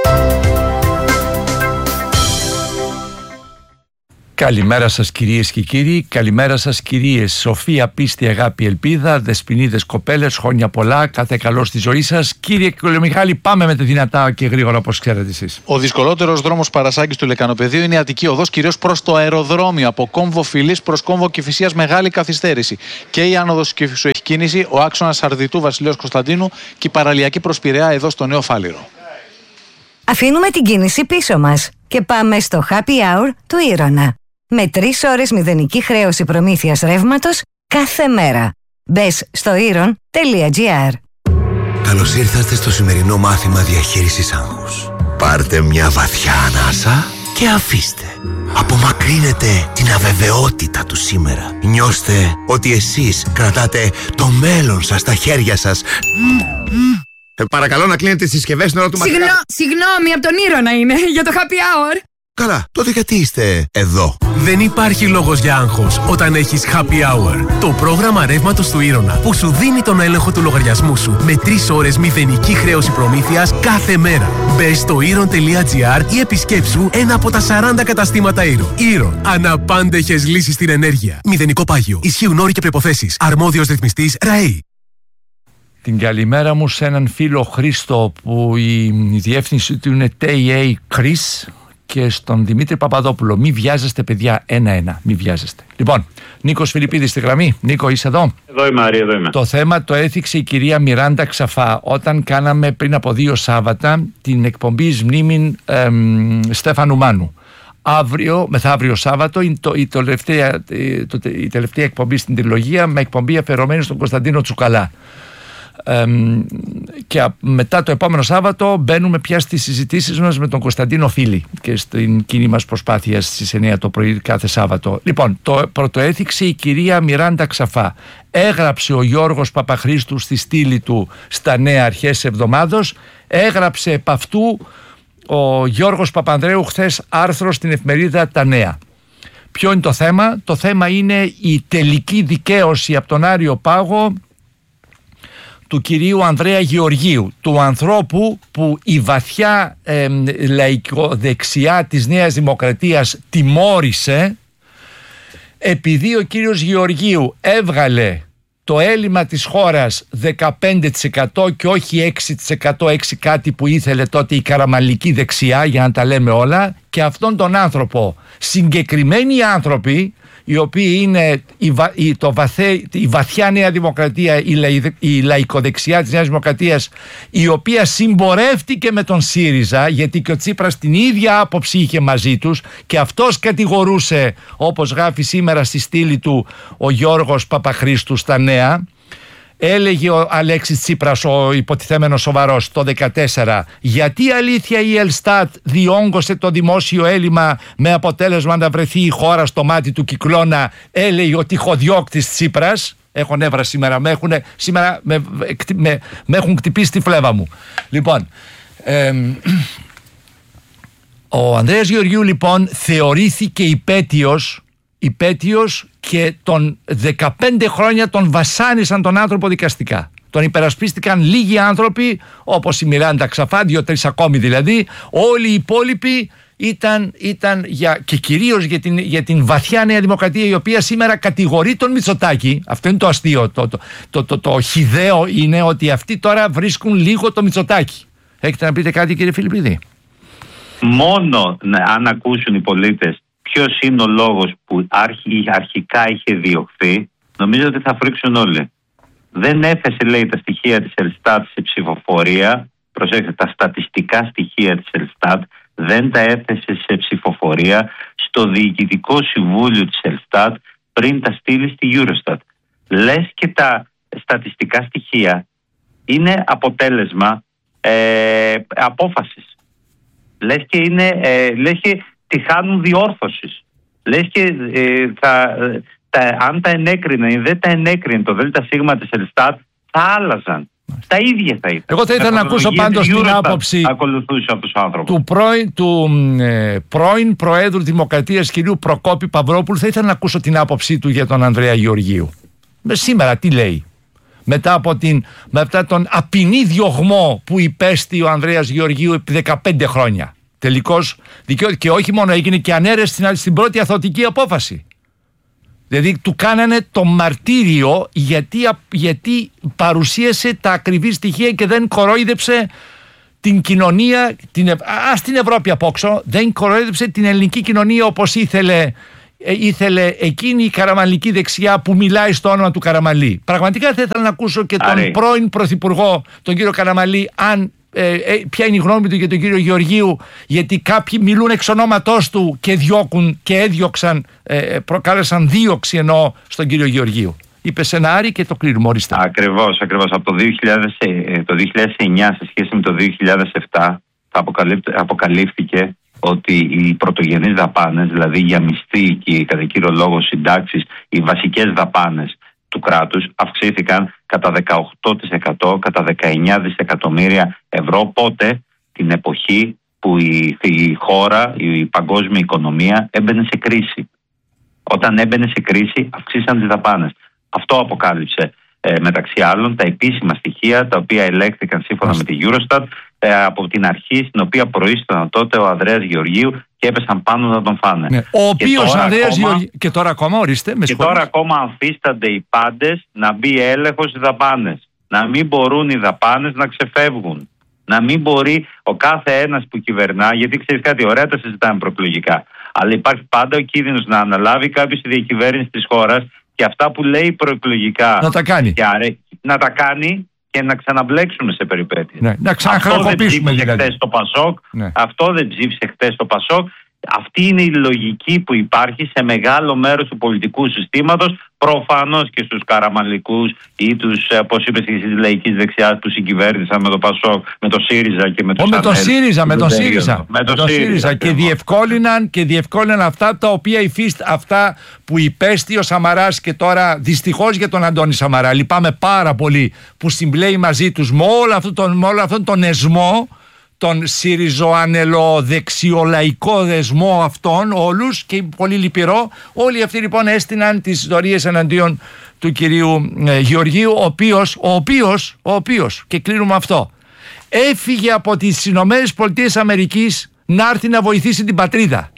Καλημέρα σας κυρίες και κύριοι, καλημέρα σας κυρίες. Σοφία, πίστη, αγάπη, ελπίδα, δεσποινίδες, κοπέλες, χρόνια πολλά, κάθε καλό στη ζωή σας. Κύριε Κολομιχάλη, πάμε με τα δυνατά και γρήγορα όπως ξέρετε εσείς. Ο δυσκολότερος δρόμος Παρασάγκης του Λεκανοπεδίου είναι η Αττική Οδός, κυρίως προς το αεροδρόμιο. Από κόμβο Φιλής προς κόμβο Κηφισίας, μεγάλη καθυστέρηση. Και η άνοδος Κηφισού έχει κίνηση, ο άξονας Αρδιτού Βασιλέως Κωνσταντίνου και η παραλιακή προς Πειραιά εδώ στο Νέο Φάληρο. Αφήνουμε την κίνηση πίσω μας και πάμε στο Happy Hour του Ήρωνα. Με τρεις ώρες μηδενική χρέωση προμήθειας ρεύματος κάθε μέρα. Μπες στο ήρων τελεία gr. Καλώς ήρθατε στο σημερινό μάθημα διαχείρισης άγχους. Πάρτε μια βαθιά ανάσα και αφήστε. Απομακρύνετε την αβεβαιότητα του σήμερα. Νιώστε ότι εσείς κρατάτε το μέλλον σας στα χέρια σας. Ε, παρακαλώ να κλείνετε τις συσκευές στην ώρα του μαθήματος. Συγγνώμη, από τον Ήρωνα είναι, για το Happy Hour. Καλά, τότε γιατί είστε εδώ? Δεν υπάρχει λόγος για άγχος όταν έχεις Happy Hour. Το πρόγραμμα ρεύματος του Ήρωνα που σου δίνει τον έλεγχο του λογαριασμού σου με τρεις ώρες μηδενική χρέωση προμήθειας κάθε μέρα. Μπες στο ήρων τελεία τζι άρ ή επισκέψου ένα από τα σαράντα καταστήματα Ήρων. Ήρων. Αναπάντεχες λύσεις στην ενέργεια. Μηδενικό πάγιο. Ισχύουν όροι και προϋποθέσεις. Αρμόδιος ρυθμιστής ΡΑΕΗ. Την καλημέρα μου σε έναν φίλο Χρήστο που η διεύθυνση του είναι τι έι Chris και στον Δημήτρη Παπαδόπουλο. Μη βιάζεστε παιδιά, ένα-ένα, μη βιάζεστε. Λοιπόν, Νίκος Φιλιππίδης στη γραμμή. Νίκο, είσαι εδώ? Εδώ είμαι, Άρη, εδώ είμαι. Το θέμα το έθιξε η κυρία Μιράντα Ξαφά όταν κάναμε πριν από δύο Σάββατα την εκπομπή μνήμην εμ, Στέφανου Μάνου. Αύριο, μεθαύριο Σάββατο, είναι το, η, τελευταία, το, η τελευταία εκπομπή στην τριλογία με εκπομπή αφιερωμένη στον Κωνσταντίνο Τσουκαλά. Ε, και μετά το επόμενο Σάββατο μπαίνουμε πια στις συζητήσεις μας με τον Κωνσταντίνο Φίλη και στην κοινή μας προσπάθεια στις εννιά το πρωί κάθε Σάββατο. Λοιπόν, το πρωτοέθιξε η κυρία Μιράντα Ξαφά. Έγραψε ο Γιώργος Παπαχρήστου στη στήλη του στα Νέα αρχές εβδομάδος, έγραψε επ' αυτού ο Γιώργος Παπανδρέου χθες άρθρο στην εφημερίδα Τα Νέα. Ποιο είναι το θέμα? Το θέμα είναι η τελική δικαίωση από τον Άριο Πάγο του κυρίου Ανδρέα Γεωργίου, του ανθρώπου που η βαθιά ε, λαϊκοδεξιά της Νέας Δημοκρατίας τιμώρησε επειδή ο κύριος Γεωργίου έβγαλε το έλλειμμα της χώρας δεκαπέντε τοις εκατό και όχι έξι τοις εκατό, έξι κάτι που ήθελε τότε η καραμανλική δεξιά, για να τα λέμε όλα, και αυτόν τον άνθρωπο, συγκεκριμένοι άνθρωποι οι οποίοι είναι η, βα, η, το βαθέ, η βαθιά Νέα Δημοκρατία, η, λαϊ, η λαϊκοδεξιά της Νέας Δημοκρατίας, η οποία συμπορεύτηκε με τον ΣΥΡΙΖΑ, γιατί και ο Τσίπρας την ίδια άποψη είχε μαζί τους και αυτός κατηγορούσε, όπως γράφει σήμερα στη στήλη του ο Γιώργος Παπαχρήστου στα Νέα. Έλεγε ο Αλέξης Τσίπρας, ο υποτιθέμενος σοβαρός, το δεκατέσσερα, γιατί αλήθεια η Ελστάτ διόγκωσε το δημόσιο έλλειμμα με αποτέλεσμα να βρεθεί η χώρα στο μάτι του κυκλώνα? Έλεγε ο τυχοδιώκτης Τσίπρας. Έχω νεύρα σήμερα, με έχουν, σήμερα με, με, με έχουν χτυπήσει τη φλέβα μου. Λοιπόν, ε, ο Ανδρέας Γεωργίου λοιπόν θεωρήθηκε υπέτειος, υπέτειος και τον δεκαπέντε χρόνια τον βασάνισαν τον άνθρωπο δικαστικά. Τον υπερασπίστηκαν λίγοι άνθρωποι, όπως η Μιράντα Ξαφά, δύο-τρεις ακόμη δηλαδή. Όλοι οι υπόλοιποι ήταν, ήταν για, και κυρίως για την, για την βαθιά Νέα Δημοκρατία, η οποία σήμερα κατηγορεί τον Μητσοτάκη. Αυτό είναι το αστείο. Το, το, το, το, το χυδαίο είναι ότι αυτοί τώρα βρίσκουν λίγο το Μητσοτάκη. Έχετε να πείτε κάτι, κύριε Φιλιππίδη? Μόνο ναι, αν ακούσουν οι πολίτες ποιος είναι ο λόγος που αρχι, αρχικά είχε διωχθεί, νομίζω ότι θα φρίξουν όλοι. Δεν έφεσε, λέει, τα στοιχεία της Ελστάτ σε ψηφοφορία. Προσέξτε, τα στατιστικά στοιχεία της Ελστάτ δεν τα έθεσε σε ψηφοφορία στο Διοικητικό Συμβούλιο της Ελστάτ πριν τα στείλει στη Eurostat. Λες και τα στατιστικά στοιχεία είναι αποτέλεσμα ε, απόφασης. Λες και, είναι, ε, λες και τη χάνουν διόρθωσης. Λες και ε, θα, τα, αν τα ενέκρινε ή δεν τα ενέκρινε το ΔΣ της Ελστάτ, θα άλλαζαν. Τα ίδια θα ήταν. Εγώ θα ήθελα να ακούσω πάντως την άποψη του πρώην, του, ε, πρώην Προέδρου Δημοκρατίας κυρίου Προκόπη Παυρόπουλου. Θα ήθελα να ακούσω την άποψή του για τον Ανδρέα Γεωργίου. Με σήμερα τι λέει? Μετά από την, μετά τον απεινή διωγμό που υπέστη ο Ανδρέας Γεωργίου επί δεκαπέντε χρόνια. Τελικώς δικαιώθηκε, και όχι μόνο, έγινε και ανέρεση στην, στην πρώτη αθωτική απόφαση. Δηλαδή του κάνανε το μαρτύριο γιατί, γιατί παρουσίασε τα ακριβή στοιχεία και δεν κορόιδεψε την κοινωνία, την, ας την Ευρώπη απόξω, δεν κορόιδεψε την ελληνική κοινωνία όπως ήθελε, ήθελε εκείνη η καραμανλική δεξιά που μιλάει στο όνομα του Καραμανλή. Πραγματικά θα ήθελα να ακούσω και τον Άρη. πρώην Πρωθυπουργό, τον κύριο Καραμανλή, αν Ε, ε, ποια είναι η γνώμη του για τον κύριο Γεωργίου, γιατί κάποιοι μιλούν εξ ονόματός του και διώκουν και έδιωξαν, ε, προκάλεσαν δίωξη εννοώ στον κύριο Γεωργίου. Είπε σε ένα Άρη και το κλείνουμε, ορίστε. Ακριβώς, ακριβώς. Από το δύο χιλιάδες, το δύο χιλιάδες εννιά σε σχέση με το δύο χιλιάδες επτά αποκαλύφθηκε ότι οι πρωτογενείς δαπάνες, δηλαδή για μισθή και κατά κύριο λόγο συντάξεις, οι βασικές δαπάνες του κράτους αυξήθηκαν κατά δεκαοκτώ τοις εκατό, κατά δεκαεννιά δισεκατομμύρια ευρώ. Πότε? Την εποχή που η, η χώρα, η παγκόσμια οικονομία έμπαινε σε κρίση. Όταν έμπαινε σε κρίση αυξήσαν τις δαπάνες. Αυτό αποκάλυψε ε, μεταξύ άλλων τα επίσημα στοιχεία τα οποία ελέγχθηκαν σύμφωνα με τη Eurostat ε, από την αρχή στην οποία προείσταται τότε ο Ανδρέας Γεωργίου και έπεσαν πάνω να τον φάνε. Ναι. Ο οποίος Ανδρέας Γεωργίου. Και τώρα ακόμα, ορίστε, με Και τώρα ακόμα αμφίστανται οι πάντες να μπει έλεγχος στις δαπάνες. Να μην μπορούν οι δαπάνες να ξεφεύγουν. Να μην μπορεί ο κάθε ένας που κυβερνά, γιατί ξέρεις κάτι, ωραία τα συζητάμε προεκλογικά. Αλλά υπάρχει πάντα ο κίνδυνος να αναλάβει κάποιος τη διακυβέρνηση της χώρας και αυτά που λέει προεκλογικά να τα κάνει. Και άρε, να τα κάνει και να ξαναμπλέξουμε σε περιπέτειες. Ναι, να ξαναχρεοκοπήσουμε δηλαδή. Χτες το Πασόκ, ναι. Αυτό δεν ψήφισε χτες το Πασόκ. Αυτή είναι η λογική που υπάρχει σε μεγάλο μέρος του πολιτικού συστήματος, προφανώς και στους καραμανλικούς ή τους, πώς είπες και της λαϊκής δεξιάς που συγκυβέρνησαν με το Πασόκ, με το ΣΥΡΙΖΑ και με το με το ΣΥΡΙΖΑ, με το ΣΥΡΙΖΑ, με το ΣΥΡΙΖΑ και διευκόλυναν και διευκόλυναν αυτά τα οποία υφίστ, αυτά που υπέστη ο Σαμαράς και τώρα δυστυχώς για τον Αντώνη Σαμαρά. Λυπάμαι πάρα πολύ που συμπλέει μαζί τους με όλο αυτόν τον, όλο τον εσμό, τον συριζοανελοδεξιολαϊκό δεσμό αυτών όλους και πολύ λυπηρό. Όλοι αυτοί λοιπόν έστειναν τις ιστορίες εναντίον του κυρίου ε, Γεωργίου, ο οποίος, ο οποίος, ο οποίος, και κλείνουμε αυτό, έφυγε από τις Ηνωμένες Πολιτείες Αμερικής να έρθει να βοηθήσει την πατρίδα.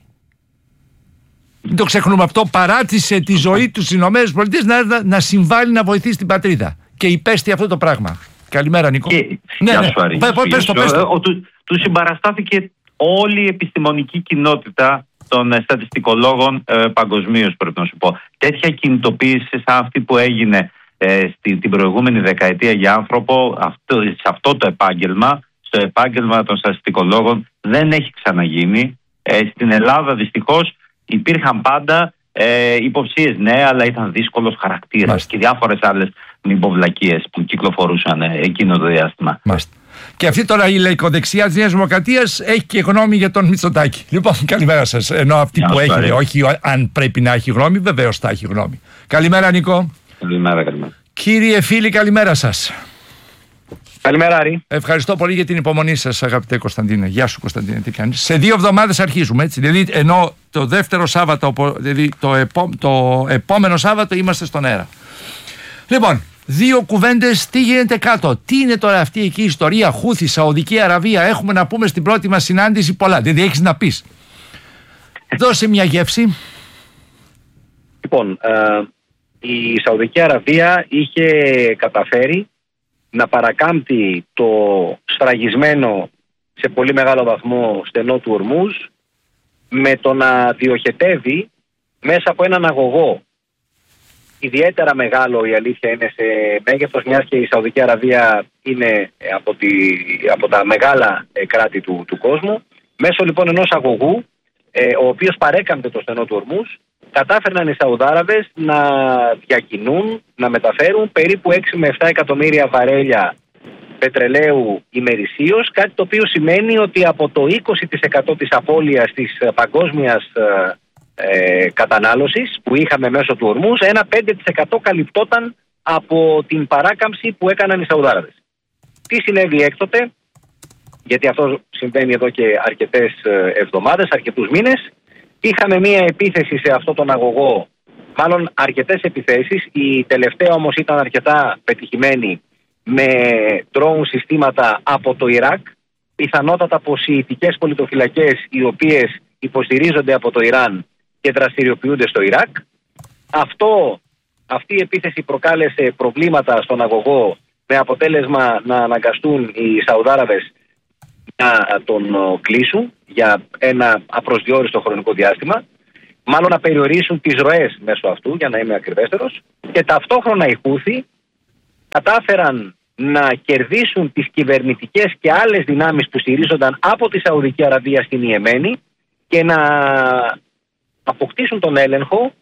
Μην το ξεχνούμε αυτό, παράτησε τη ζωή του στις Ηνωμένες Πολιτείες να, να συμβάλλει να βοηθήσει την πατρίδα και υπέστη αυτό το πράγμα. Καλημέρα Νίκο. Και, ναι, ναι. Σου, πες, πες το, πες το. Ο, του, του συμπαραστάθηκε όλη η επιστημονική κοινότητα των ε, στατιστικολόγων ε, παγκοσμίως, πρέπει να σου πω. Τέτοια κινητοποίηση σαν αυτή που έγινε ε, στη, την προηγούμενη δεκαετία για άνθρωπο αυτό, σε αυτό το επάγγελμα, στο επάγγελμα των στατιστικολόγων, δεν έχει ξαναγίνει. Ε, στην Ελλάδα δυστυχώς υπήρχαν πάντα ε, υποψίες, ναι, αλλά ήταν δύσκολος χαρακτήρας. Μάλιστα. Και διάφορες άλλες μυποβλακίες που κυκλοφορούσαν ε, εκείνο το διάστημα. Μάλιστα. Και αυτή τώρα η λαϊκοδεξιά της Νέας Δημοκρατίας έχει και γνώμη για τον Μητσοτάκη. Λοιπόν, καλημέρα σας. Ενώ αυτή Μια που έχει, λέει, όχι αν πρέπει να έχει γνώμη, βεβαίως θα έχει γνώμη. Καλημέρα Νίκο. Καλημέρα, καλημέρα. Κύριε φίλοι, καλημέρα σας. Καλημέρα Άρη. Ευχαριστώ πολύ για την υπομονή σας, αγαπητέ Κωνσταντίνε. Γεια σου Κωνσταντίνε, τι κάνεις. Σε δύο εβδομάδες αρχίζουμε, έτσι. Δηλαδή, ενώ το δεύτερο Σάββατο, δηλαδή το, επό, το επόμενο Σάββατο είμαστε στον αέρα. Λοιπόν, δύο κουβέντες, τι γίνεται κάτω. Τι είναι τώρα αυτή εκεί η ιστορία, Χούθη, Σαουδική Αραβία. Έχουμε να πούμε στην πρώτη μας συνάντηση πολλά. Δηλαδή, έχεις να πεις. Δώσε μια γεύση. Λοιπόν, ε, η Σαουδική Αραβία είχε καταφέρει να παρακάμπτει το σφραγισμένο σε πολύ μεγάλο βαθμό στενό του Ορμούζ με το να διοχετεύει μέσα από έναν αγωγό. Ιδιαίτερα μεγάλο, η αλήθεια είναι, σε μέγεθος, μιας και η Σαουδική Αραβία είναι από, τη, από τα μεγάλα κράτη του, του κόσμου. Μέσω λοιπόν ενός αγωγού, ε, ο οποίος παρέκαμπτε το στενό του Ορμούζ, κατάφερναν οι Σαουδάραβες να διακινούν, να μεταφέρουν περίπου έξι με επτά εκατομμύρια βαρέλια πετρελαίου ημερησίως, κάτι το οποίο σημαίνει ότι από το είκοσι τοις εκατό της απώλειας της παγκόσμιας ε, κατανάλωσης που είχαμε μέσω του Ορμούζ, ένα πέντε τοις εκατό καλυπτόταν από την παράκαμψη που έκαναν οι Σαουδάραβες. Τι συνέβη έκτοτε, γιατί αυτό συμβαίνει εδώ και αρκετές εβδομάδες, αρκετούς μήνες. Είχαμε μία επίθεση σε αυτό τον αγωγό, μάλλον αρκετές επιθέσεις. Η τελευταία όμως ήταν αρκετά πετυχημένη με drone συστήματα από το Ιράκ, πιθανότατα από σιητικές πολιτοφυλακές οι οποίες υποστηρίζονται από το Ιράν και δραστηριοποιούνται στο Ιράκ. Αυτό, αυτή η επίθεση προκάλεσε προβλήματα στον αγωγό με αποτέλεσμα να αναγκαστούν οι Σαουδάραβες να τον κλείσουν για ένα απροσδιόριστο χρονικό διάστημα, μάλλον να περιορίσουν τις ροές μέσω αυτού, για να είμαι ακριβέστερος, και ταυτόχρονα οι Χούθη κατάφεραν να κερδίσουν τις κυβερνητικές και άλλες δυνάμεις που στηρίζονταν από τη Σαουδική Αραβία στην Ιεμένη και να αποκτήσουν τον έλεγχο